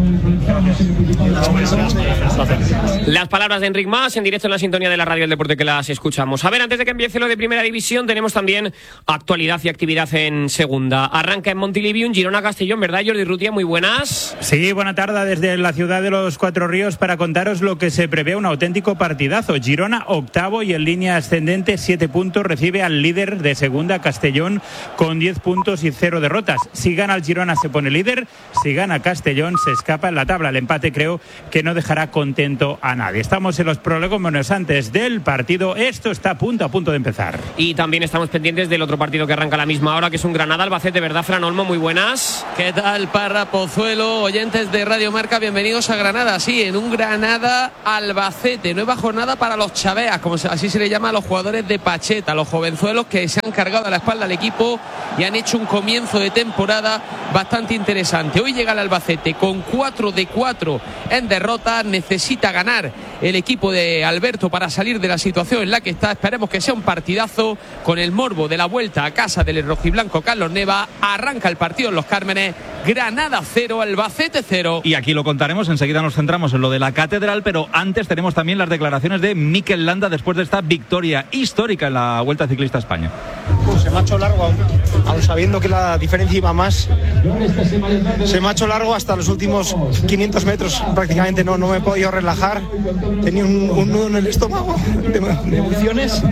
Las palabras de Enric Mas en directo en la sintonía de la radio del deporte que las escuchamos. A ver, antes de que empiece lo de primera división, tenemos también actualidad y actividad en segunda. Arranca en Montilivi un Girona-Castellón, ¿verdad, Jordi Rutia? Muy buenas. Sí, buena tarde desde la ciudad de los Cuatro Ríos para contaros lo que se prevé un auténtico partidazo. Girona octavo y en línea ascendente, 7 puntos, recibe al líder de segunda, Castellón, con 10 puntos y 0 derrotas. Si gana el Girona se pone líder, si gana Castellón se escapa en la tabla. El empate creo que no dejará contento a nadie. Estamos en los prolegómenos antes del partido. Esto está a punto de empezar. Y también estamos pendientes del otro partido que arranca a la misma hora, que es un Granada-Albacete, ¿verdad, Fran Olmo? Muy buenas. ¿Qué tal, Parra, Pozuelo, oyentes de Radio Marca? Bienvenidos a Granada. Sí, en un Granada-Albacete. Nueva jornada para los chaveas, como así se le llama a los jugadores de Pacheta, los jovenzuelos que se han cargado a la espalda al equipo y han hecho un comienzo de temporada bastante interesante. Hoy llega el Albacete con 4 de 4 en derrota. Necesita ganar el equipo de Alberto para salir de la situación en la que está. Esperemos que sea un partidazo con el morbo de la vuelta a casa del rojiblanco Carlos Neva. Arranca el partido en Los Cármenes. Granada 0, Albacete 0. Y aquí lo contaremos, enseguida nos centramos en lo de la Catedral, pero antes tenemos también las declaraciones de Mikel Landa después de esta victoria histórica en la Vuelta Ciclista a España. Se me ha hecho largo, aún sabiendo que la diferencia iba más. Se me ha hecho largo hasta los últimos 500 metros. Prácticamente no me he podido relajar. Tenía un nudo en el estómago de emociones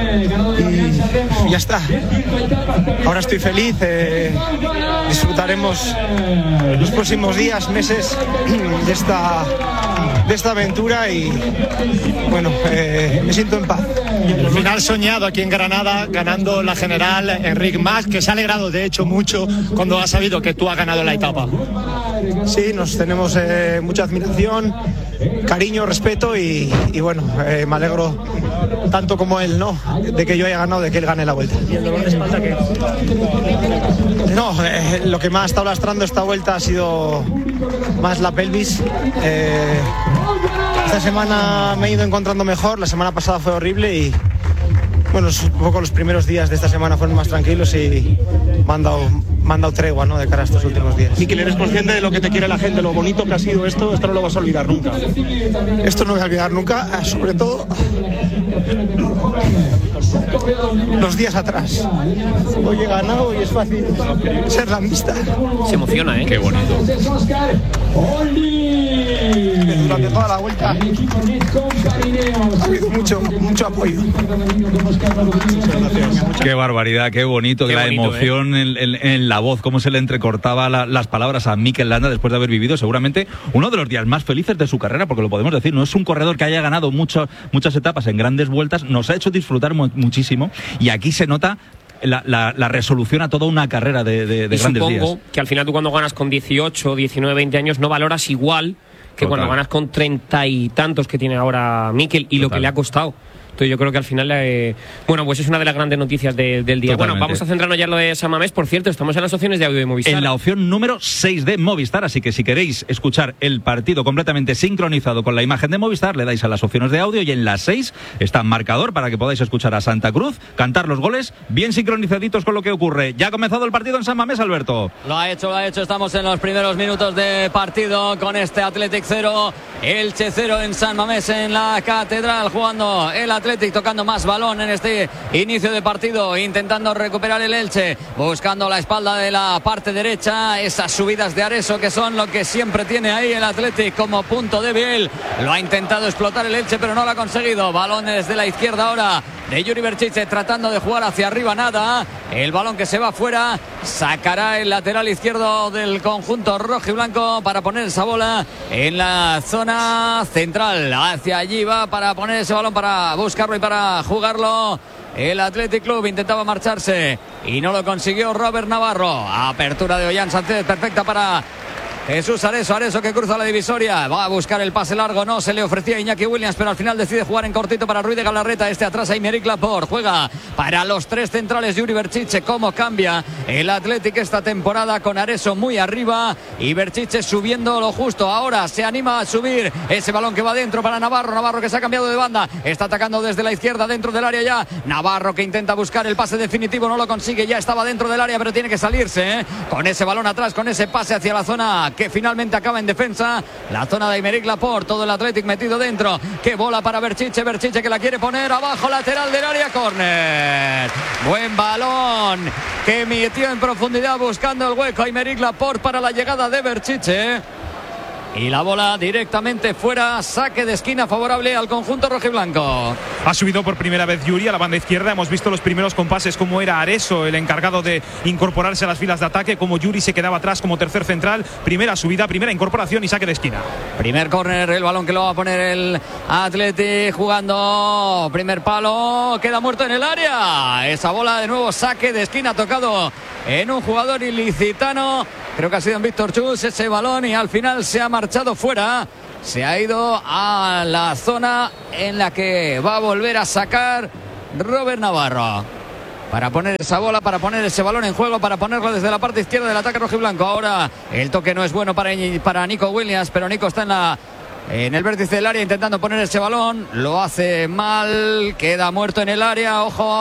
y ya está. Ahora estoy feliz. Disfrutaremos los próximos días, meses de esta aventura y bueno, me siento en paz. Al final soñado aquí en Granada, ganando la general, Enric Mas, que se ha alegrado de hecho mucho cuando ha sabido que tú has ganado la etapa. Sí, nos tenemos mucha admiración, cariño, respeto y bueno, me alegro tanto como él, ¿no? De que yo haya ganado, de que él gane la vuelta. ¿Y el dolor de espalda qué? No, lo que me ha estado lastrando esta vuelta ha sido más la pelvis. Esta semana me he ido encontrando mejor, la semana pasada fue horrible y bueno, un poco los primeros días de esta semana fueron más tranquilos y me han dado tregua, ¿no?, de cara a estos últimos días. Mikel, ¿eres consciente de lo que te quiere la gente, lo bonito que ha sido esto? Esto no lo vas a olvidar nunca. Esto no voy a olvidar nunca, sobre todo los días atrás. Hoy he ganado y es fácil ser landista. Se emociona, ¿eh? Qué bonito. Durante toda la vuelta ha habido mucho apoyo. Qué barbaridad, qué bonito, qué la bonito, emoción en la voz, cómo se le entrecortaba las palabras a Mikel Landa después de haber vivido seguramente uno de los días más felices de su carrera, porque lo podemos decir, no es un corredor que haya ganado muchas etapas en grandes vueltas, nos ha hecho disfrutar muchísimo y aquí se nota la resolución a toda una carrera de grandes días. Supongo que al final tú cuando ganas con 18, 19, 20 años no valoras igual que Total. cuando ganas con 30 y tantos que tiene ahora Mikel y Total. Lo que le ha costado. Entonces yo creo que al final, bueno, pues es una de las grandes noticias del día. Totalmente. Bueno, vamos a centrarnos ya en lo de San Mamés. Por cierto, estamos en las opciones de audio de Movistar. En la opción número 6 de Movistar, así que si queréis escuchar el partido completamente sincronizado con la imagen de Movistar, le dais a las opciones de audio y en las 6 está marcador para que podáis escuchar a Santa Cruz, cantar los goles bien sincronizaditos con lo que ocurre. Ya ha comenzado el partido en San Mamés, Alberto. Lo ha hecho. Estamos en los primeros minutos de partido con este Athletic 0, Elche 0 en San Mamés, en la Catedral, jugando el Athletic, tocando más balón en este inicio de partido, intentando recuperar el Elche, buscando la espalda de la parte derecha, esas subidas de Areso que son lo que siempre tiene ahí el Athletic como punto débil. Lo ha intentado explotar el Elche pero no lo ha conseguido. Balón desde la izquierda ahora de Yuri Berchiche, tratando de jugar hacia arriba, nada. El balón que se va fuera, sacará el lateral izquierdo del conjunto rojo y blanco para poner esa bola en la zona central. Hacia allí va para poner ese balón, para buscarlo y para jugarlo. El Athletic Club intentaba marcharse y no lo consiguió Robert Navarro. Apertura de Ollán Sánchez, perfecta para Jesús Areso que cruza la divisoria, va a buscar el pase largo, no se le ofrecía a Iñaki Williams, pero al final decide jugar en cortito para Ruiz de Galarreta, atrás a Aymeric Laporte, juega para los 3 centrales Yuri Berchiche. Cómo cambia el Athletic esta temporada con Areso muy arriba y Berchiche subiendo lo justo, ahora se anima a subir ese balón que va dentro para Navarro que se ha cambiado de banda, está atacando desde la izquierda dentro del área ya, Navarro que intenta buscar el pase definitivo, no lo consigue, ya estaba dentro del área pero tiene que salirse, con ese balón atrás, con ese pase hacia la zona que finalmente acaba en defensa, la zona de Aymeric Laporte, todo el Athletic metido dentro, que bola para Berchiche que la quiere poner abajo, lateral del área, córner, buen balón que metió en profundidad buscando el hueco Aymeric Laporte para la llegada de Berchiche. Y la bola directamente fuera, saque de esquina favorable al conjunto rojiblanco. Ha subido por primera vez Yuri a la banda izquierda. Hemos visto los primeros compases como era Areso el encargado de incorporarse a las filas de ataque, como Yuri se quedaba atrás como tercer central. Primera subida, primera incorporación y saque de esquina. Primer córner, el balón que lo va a poner el Athletic jugando. Primer palo, queda muerto en el área. Esa bola de nuevo, saque de esquina tocado en un jugador ilicitano. Creo que ha sido en Víctor Chus ese balón y al final se ha marchado fuera. Se ha ido a la zona en la que va a volver a sacar Robert Navarro. Para poner esa bola, para poner ese balón en juego, para ponerlo desde la parte izquierda del ataque rojiblanco. Ahora el toque no es bueno para Nico Williams, pero Nico está en el vértice del área intentando poner ese balón, lo hace mal, queda muerto en el área, ojo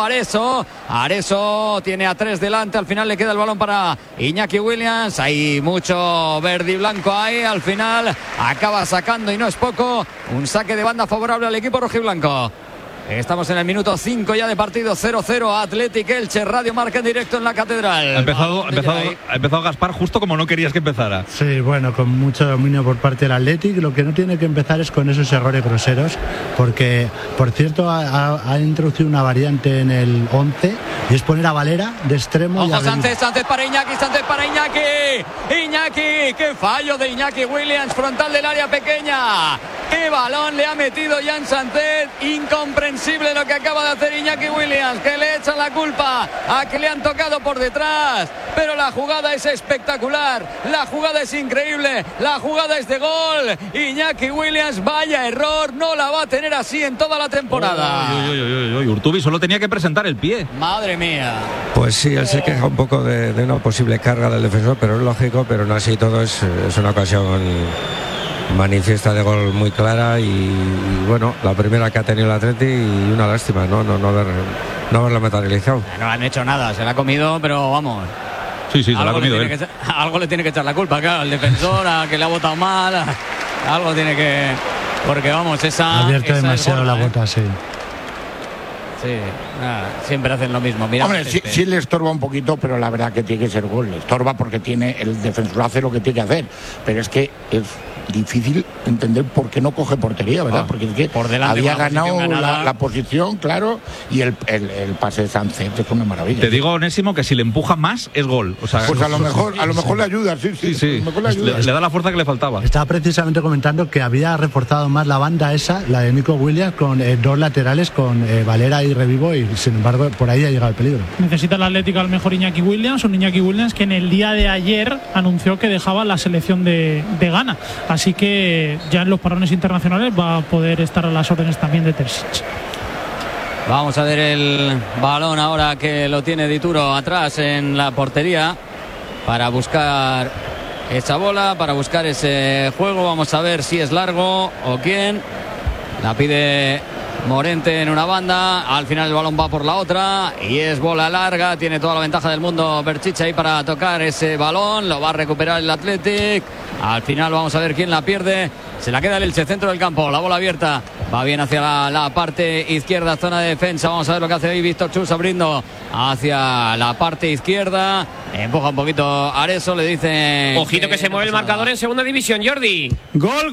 Areso tiene a 3 delante, al final le queda el balón para Iñaki Williams, hay mucho verde y blanco ahí, al final acaba sacando y no es poco, un saque de banda favorable al equipo rojiblanco. Estamos en el minuto 5 ya de partido, 0-0 Athletic Elche, Radio Marca en directo en la Catedral. Ha empezado Gaspar justo como no querías que empezara. Sí, bueno, con mucho dominio por parte del Athletic. Lo que no tiene que empezar es con esos errores groseros, porque, por cierto, ha introducido una variante en el 11 y es poner a Valera de extremo. Ojo, Sánchez para Iñaki. Iñaki, qué fallo de Iñaki Williams, frontal del área pequeña. Qué balón le ha metido Jan Sánchez, incomprensible lo que acaba de hacer Iñaki Williams, que le echan la culpa a que le han tocado por detrás, pero la jugada es espectacular, la jugada es increíble, la jugada es de gol. Iñaki Williams, vaya error, no la va a tener así en toda la temporada. Urtubi solo tenía que presentar el pie. Madre mía. Pues sí, él se queja un poco de una posible carga del defensor, pero es lógico, pero no así todo, es una ocasión manifiesta de gol muy clara y bueno, la primera que ha tenido el Atleti y una lástima no haberlo materializado. No han hecho nada, se la ha comido, pero vamos. Sí, se la ha comido él. Algo le tiene que echar la culpa, claro, al defensor, a que le ha votado mal, algo tiene que... Porque vamos, ha abierto demasiado la bota, sí. Sí, siempre hacen lo mismo. Mira, hombre, sí le estorba un poquito, pero la verdad que tiene que ser gol. Le estorba porque el defensor hace lo que tiene que hacer, pero es que es difícil entender por qué no coge portería, ¿verdad? Porque es que por delante había ganado la posición, claro, y el pase de Sánchez es una maravilla. Te digo, Onésimo, que si le empuja más es gol. O sea, pues a lo mejor le ayuda, sí. Le da la fuerza que le faltaba. Estaba precisamente comentando que había reforzado más la banda esa, la de Nico Williams, con 2 laterales, con Valera y Revivo, y sin embargo por ahí ha llegado el peligro. Necesita el Atlético al mejor Iñaki Williams, un Iñaki Williams que en el día de ayer anunció que dejaba la selección de Ghana. Así que ya en los parones internacionales va a poder estar a las órdenes también de Terzic. Vamos a ver el balón ahora que lo tiene Dituro atrás en la portería para buscar esa bola, para buscar ese juego. Vamos a ver si es largo o quién. La pide Morente en una banda, al final el balón va por la otra y es bola larga, tiene toda la ventaja del mundo Berchiche ahí para tocar ese balón, lo va a recuperar el Athletic, al final vamos a ver quién la pierde, se la queda el Elche, centro del campo, la bola abierta, va bien hacia la parte izquierda, zona de defensa, vamos a ver lo que hace ahí Víctor Chus abriendo hacia la parte izquierda, empuja un poquito Areso, le dicen... Ojito que se mueve el marcador en segunda división, Jordi. Gol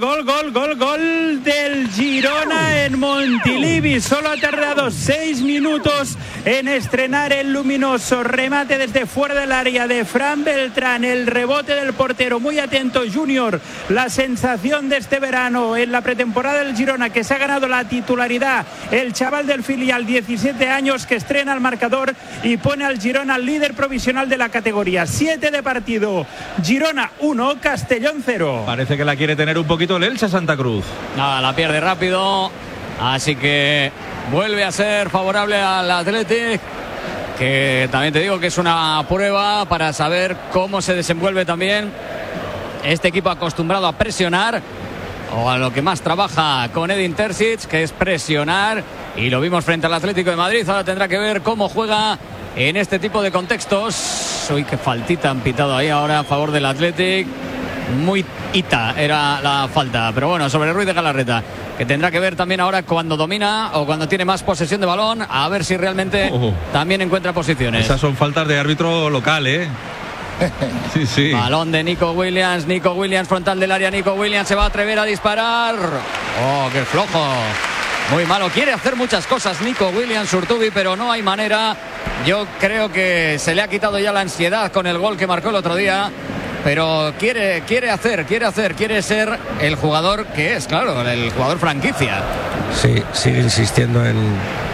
del Girona en Montilivi. Solo ha tardado 6 minutos en estrenar el luminoso remate desde fuera del área de Fran Beltrán. El rebote del portero. Muy atento, Junior. La sensación de este verano en la pretemporada del Girona, que se ha ganado la titularidad. El chaval del filial, 17 años, que estrena el marcador y pone al Girona líder provisional de la categoría. categoría. 7 de partido. Girona 1, Castellón 0. Parece que la quiere tener un poquito el Elche Santa Cruz. Nada, la pierde rápido. Así que vuelve a ser favorable al Athletic, que también te digo que es una prueba para saber cómo se desenvuelve también este equipo acostumbrado a presionar, o a lo que más trabaja con Edin Terzic, que es presionar, y lo vimos frente al Atlético de Madrid. Ahora tendrá que ver cómo juega en este tipo de contextos. Uy, qué faltita han pitado ahí ahora a favor del Athletic. Muy hita era la falta, pero bueno, sobre Ruiz de Galarreta, que tendrá que ver también ahora cuando domina o cuando tiene más posesión de balón, a ver si realmente también encuentra posiciones. Esas son faltas de árbitro local, Sí, sí. Balón de Nico Williams, frontal del área. Nico Williams se va a atrever a disparar. Oh, qué flojo. Muy malo. Quiere hacer muchas cosas Nico Williams, Urtubi, pero no hay manera. Yo creo que se le ha quitado ya la ansiedad con el gol que marcó el otro día. Pero quiere ser el jugador que es, claro, el jugador franquicia. Sí, sigue insistiendo en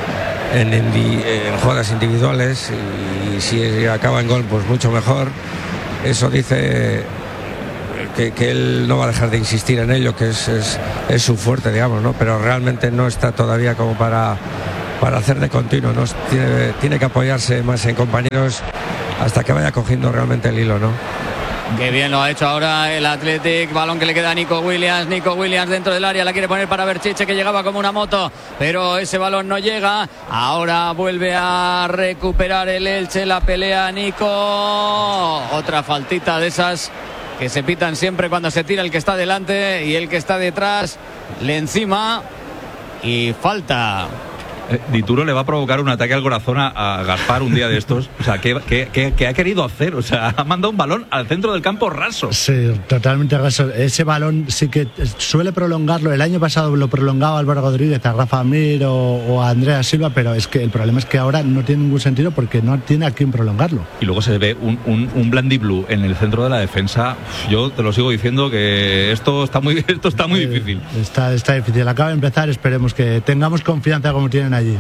jugadas individuales, y si acaba en gol, pues mucho mejor. Eso dice que él no va a dejar de insistir en ello, que es su fuerte, digamos, ¿no? Pero realmente no está todavía como para hacer de continuo, ¿no? Tiene que apoyarse más en compañeros hasta que vaya cogiendo realmente el hilo, ¿no? Qué bien lo ha hecho ahora el Athletic. Balón que le queda a Nico Williams dentro del área, la quiere poner para Berchiche, que llegaba como una moto, pero ese balón no llega. Ahora vuelve a recuperar el Elche, la pelea Nico. Otra faltita de esas que se pitan siempre cuando se tira el que está delante y el que está detrás le encima, y falta. Dituro le va a provocar un ataque al corazón a Gaspar un día de estos. O sea, ¿qué ha querido hacer? O sea, ha mandado un balón al centro del campo raso. Sí, totalmente raso. Ese balón sí que suele prolongarlo. El año pasado lo prolongaba Álvaro Rodríguez a Rafa Mir o a Andrea Silva, pero es que el problema es que ahora no tiene ningún sentido porque no tiene a quién prolongarlo. Y luego se ve un Blandiblue en el centro de la defensa. Yo te lo sigo diciendo que esto está muy difícil. Está difícil. Acaba de empezar, esperemos que tengamos confianza como tienen allí.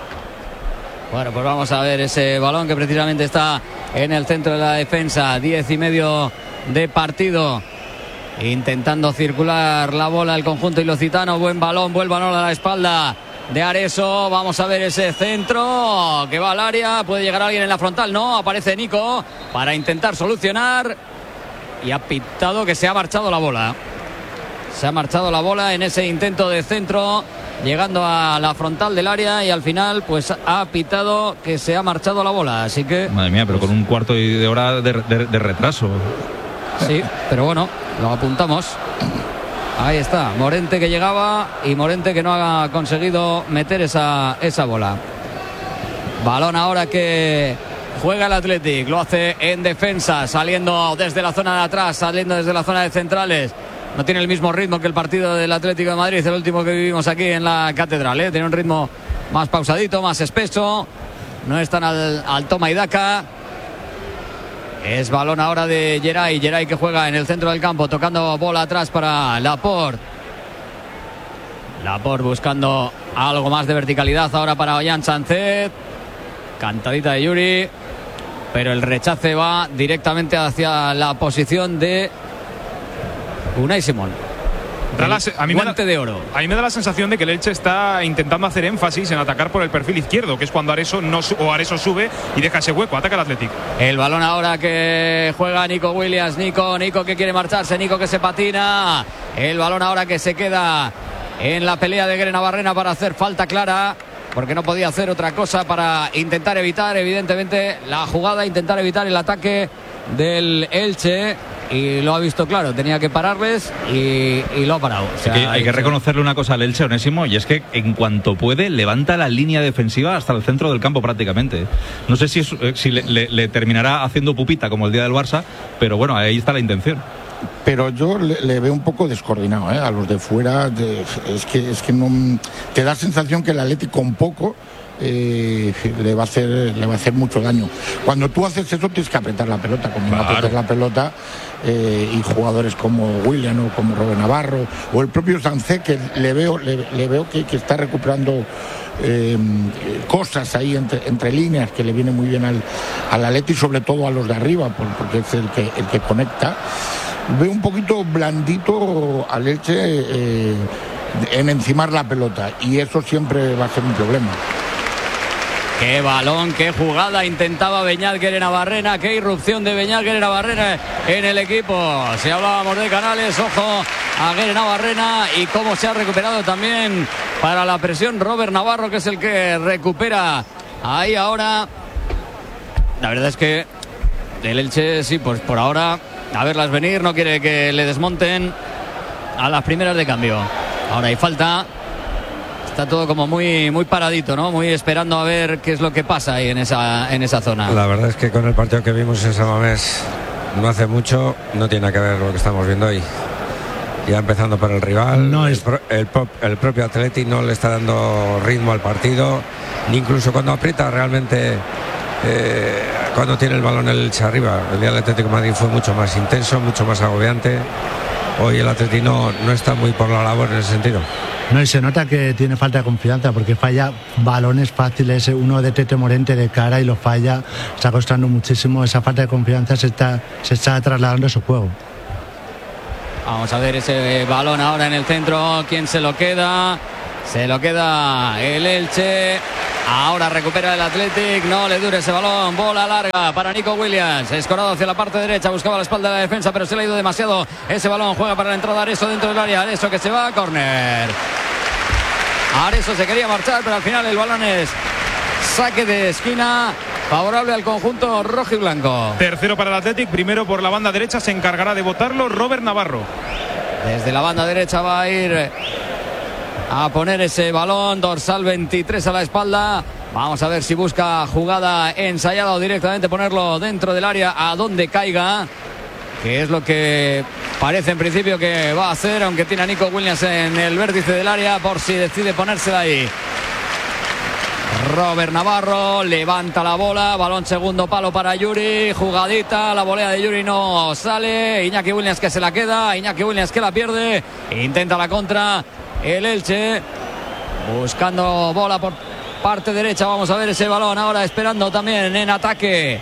Bueno, pues vamos a ver ese balón que precisamente está en el centro de la defensa. 10:30 de partido. Intentando circular la bola el conjunto ilicitano. Buen balón a la espalda de Areso. Vamos a ver ese centro que va al área. Puede llegar alguien en la frontal. No, aparece Nico para intentar solucionar. Y ha pitado que se ha marchado la bola. Se ha marchado la bola en ese intento de centro, llegando a la frontal del área, y al final pues ha pitado que se ha marchado la bola. Así que... Madre mía, pero con un cuarto de hora de retraso. Sí, pero bueno, lo apuntamos. Ahí está, Morente que llegaba y Morente que no ha conseguido meter esa bola. Balón ahora que juega el Athletic, lo hace en defensa, saliendo desde la zona de atrás, saliendo desde la zona de centrales. No tiene el mismo ritmo que el partido del Atlético de Madrid, el último que vivimos aquí en la Catedral, Tiene un ritmo más pausadito, más espeso. No es tan al toma y daca. Es balón ahora de Geray que juega en el centro del campo, tocando bola atrás para Laporte. Laporte buscando algo más de verticalidad ahora para Ollán Sánchez. Cantadita de Yuri, pero el rechace va directamente hacia la posición de Unai Simón. Guante de oro. A mí me da la sensación de que el Elche está intentando hacer énfasis en atacar por el perfil izquierdo, que es cuando Areso sube y deja ese hueco. Ataca el Athletic. El balón ahora que juega Nico Williams. Nico que quiere marcharse. Nico que se patina. El balón ahora que se queda en la pelea de Grena Barrena para hacer falta clara, porque no podía hacer otra cosa para intentar evitar evidentemente la jugada, intentar evitar el ataque del Elche. Y lo ha visto claro, tenía que pararles y lo ha parado. O sea, hay que reconocerle una cosa al Elche, Onésimo, y es que en cuanto puede levanta la línea defensiva hasta el centro del campo prácticamente. No sé si le terminará haciendo pupita como el día del Barça, pero bueno, ahí está la intención. Pero yo le veo un poco descoordinado, a los de fuera. Es que no te da sensación que el Atlético con poco le va a hacer mucho daño. Cuando tú haces eso tienes que apretar la pelota, como no apretas la pelota, y jugadores como William o como Robert Navarro o el propio Sancet, que le veo que está recuperando cosas ahí entre líneas, que le viene muy bien al Atleti, sobre todo a los de arriba, porque es el que conecta. Veo un poquito blandito al Elche en encimar la pelota, y eso siempre va a ser un problema. Qué balón, qué jugada intentaba Beñat Guerenabarrena, qué irrupción de Beñat Guerenabarrena en el equipo. Si hablábamos de Canales, ojo a Guerenabarrena y cómo se ha recuperado también para la presión Robert Navarro, que es el que recupera ahí ahora. La verdad es que el Elche, sí, pues por ahora a verlas venir, no quiere que le desmonten a las primeras de cambio. Ahora hay falta. Está todo como muy paradito, ¿no? Muy esperando a ver qué es lo que pasa ahí en esa zona. La verdad es que con el partido que vimos en San Mamés no hace mucho, no tiene nada que ver lo que estamos viendo hoy. Ya empezando por el rival, no es... el propio Atleti no le está dando ritmo al partido, ni incluso cuando aprieta realmente, cuando tiene el balón el Elche arriba. El día del Atlético de Madrid fue mucho más intenso, mucho más agobiante. Hoy el Atleti no está muy por la labor en ese sentido. No, y se nota que tiene falta de confianza, porque falla balones fáciles, uno de Tete Morente de cara y lo falla. Está costando muchísimo. Esa falta de confianza se está trasladando a su juego. Vamos a ver ese balón ahora en el centro. ¿Quién se lo queda? Se lo queda el Elche. Ahora recupera el Athletic. No le dure ese balón. Bola larga para Nico Williams. Escorado hacia la parte derecha. Buscaba la espalda de la defensa, pero se le ha ido demasiado ese balón. Juega para la entrada Areso dentro del área. Areso que se va a córner. Areso se quería marchar, pero al final el balón es saque de esquina favorable al conjunto rojo y blanco. Tercero para el Athletic. Primero por la banda derecha. Se encargará de botarlo Robert Navarro. Desde la banda derecha va a ir a poner ese balón, dorsal 23 a la espalda. Vamos a ver si busca jugada ensayada o directamente ponerlo dentro del área a donde caiga, que es lo que parece en principio que va a hacer, aunque tiene a Nico Williams en el vértice del área por si decide ponérsela ahí. Robert Navarro levanta la bola, balón segundo palo para Yuri, jugadita, la volea de Yuri no sale, Iñaki Williams que se la queda, Iñaki Williams que la pierde, intenta la contra el Elche, buscando bola por parte derecha. Vamos a ver ese balón ahora, esperando también en ataque.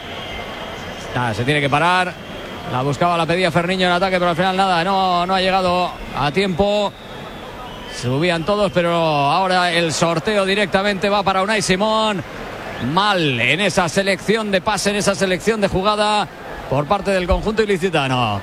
Se tiene que parar, la buscaba, la pedía Ferniño en ataque, pero al final nada, no ha llegado a tiempo. Subían todos, pero ahora el sorteo directamente va para Unai Simón. Mal en esa selección de pase, en esa selección de jugada por parte del conjunto ilicitano.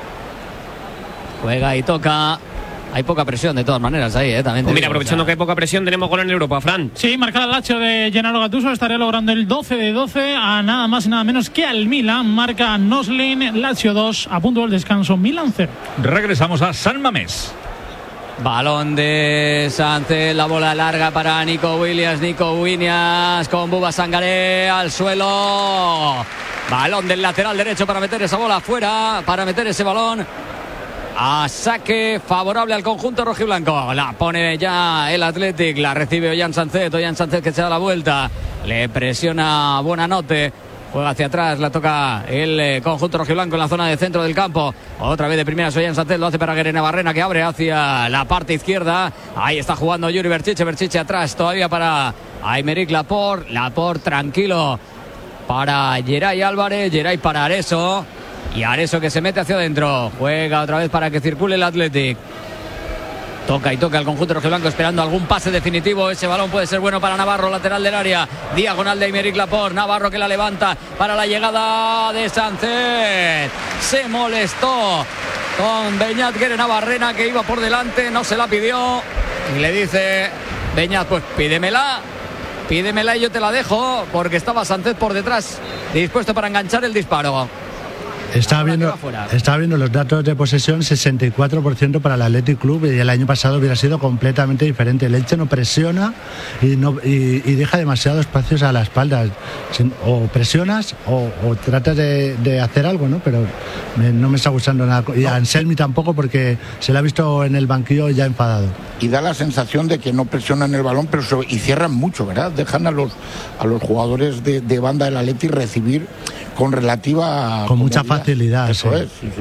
Juega y toca. Hay poca presión de todas maneras ahí, también. Mira, aprovechando que hay poca presión, tenemos gol en Europa, Fran. Sí, marca el Lazio de Gennaro Gattuso, estaría logrando el 12-12 a nada más y nada menos que al Milan. Marca Noslin, Lazio 2, a punto del descanso, Milan 0. Regresamos a San Mamés. Balón de Sánchez, la bola larga para Nico Williams con Buba Sangaré al suelo. Balón del lateral derecho para meter esa bola afuera, para meter ese balón a saque favorable al conjunto rojiblanco. La pone ya el Athletic, la recibe Ollán Sánchez que se da la vuelta, le presiona Buonanotte, juega hacia atrás, la toca el conjunto rojiblanco en la zona de centro del campo. Otra vez de primera Ollán Sánchez, lo hace para Guerenabarrena, que abre hacia la parte izquierda. Ahí está jugando Yuri Berchiche atrás todavía para Aymeric Laporte tranquilo para Geray Álvarez, Geray para Areso. Y Areso que se mete hacia adentro. Juega otra vez para que circule el Athletic. Toca y toca el conjunto rojiblanco esperando algún pase definitivo. Ese balón puede ser bueno para Navarro, lateral del área. Diagonal de Aymeric Laporte. Navarro que la levanta para la llegada de Sánchez. Se molestó con Beñat Guerenabarrena, que iba por delante. No se la pidió. Y le dice Beñat, pues pídemela y yo te la dejo. Porque estaba Sánchez por detrás, dispuesto para enganchar el disparo. Estaba viendo los datos de posesión, 64% para el Athletic Club, y el año pasado hubiera sido completamente diferente. El Elche no presiona y deja demasiados espacios a la espalda. O presionas o tratas de hacer algo, ¿no? Pero no me está gustando nada. Y a Anselmi tampoco, porque se le ha visto en el banquillo ya enfadado. Y da la sensación de que no presionan el balón, pero y cierran mucho, ¿verdad? Dejan a los jugadores de banda del Athletic recibir con relativa... Con mucha facilidad. Eso sí. es, sí.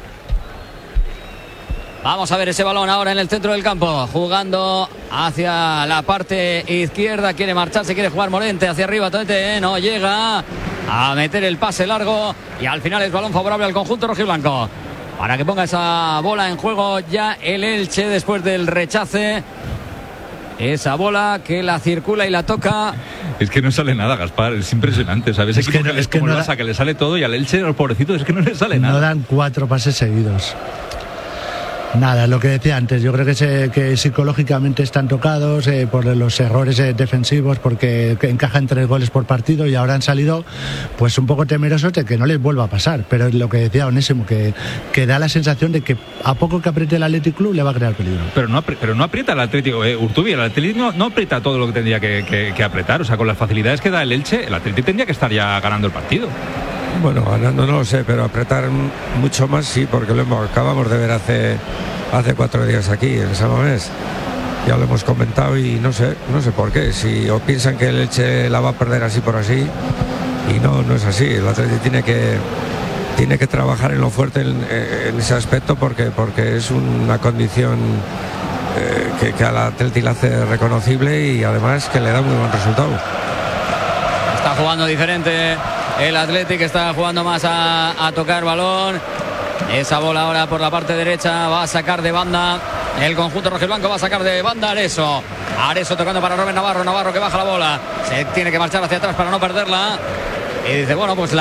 Vamos a ver ese balón ahora en el centro del campo, jugando hacia la parte izquierda, quiere marcharse, quiere jugar Morente hacia arriba, Tete, no llega a meter el pase largo y al final es balón favorable al conjunto rojiblanco. Para que ponga esa bola en juego ya el Elche después del rechace. Esa bola que la circula y la toca. Es que no sale nada, Gaspar, es impresionante, ¿sabes? Es que le sale todo, y al Elche, los pobrecitos, es que no le sale nada. No dan 4 pases seguidos. Nada, lo que decía antes, yo creo que psicológicamente están tocados por los errores defensivos, porque encajan 3 goles por partido y ahora han salido pues un poco temerosos de que no les vuelva a pasar. Pero es lo que decía Onésimo, que da la sensación de que a poco que apriete el Athletic Club le va a crear peligro. Pero no aprieta el Atlético, Urtubi, el Atlético no aprieta todo lo que tendría que apretar. O sea, con las facilidades que da el Elche, el Atlético tendría que estar ya ganando el partido. Bueno, ganando no lo sé, pero apretar mucho más sí, porque acabamos de ver hace 4 días aquí en San Mamés. Ya lo hemos comentado y no sé por qué. Si o piensan que el Elche la va a perder así por así, y no es así. El Atlético tiene que trabajar en lo fuerte en ese aspecto, porque es una condición que al Atlético le hace reconocible y además que le da muy buen resultado. Está jugando diferente. El Athletic está jugando más a tocar balón. Esa bola ahora por la parte derecha va a sacar de banda. El conjunto rojiblanco va a sacar de banda Areso. Areso tocando para Rubén Navarro. Navarro que baja la bola. Se tiene que marchar hacia atrás para no perderla. Y dice, bueno, pues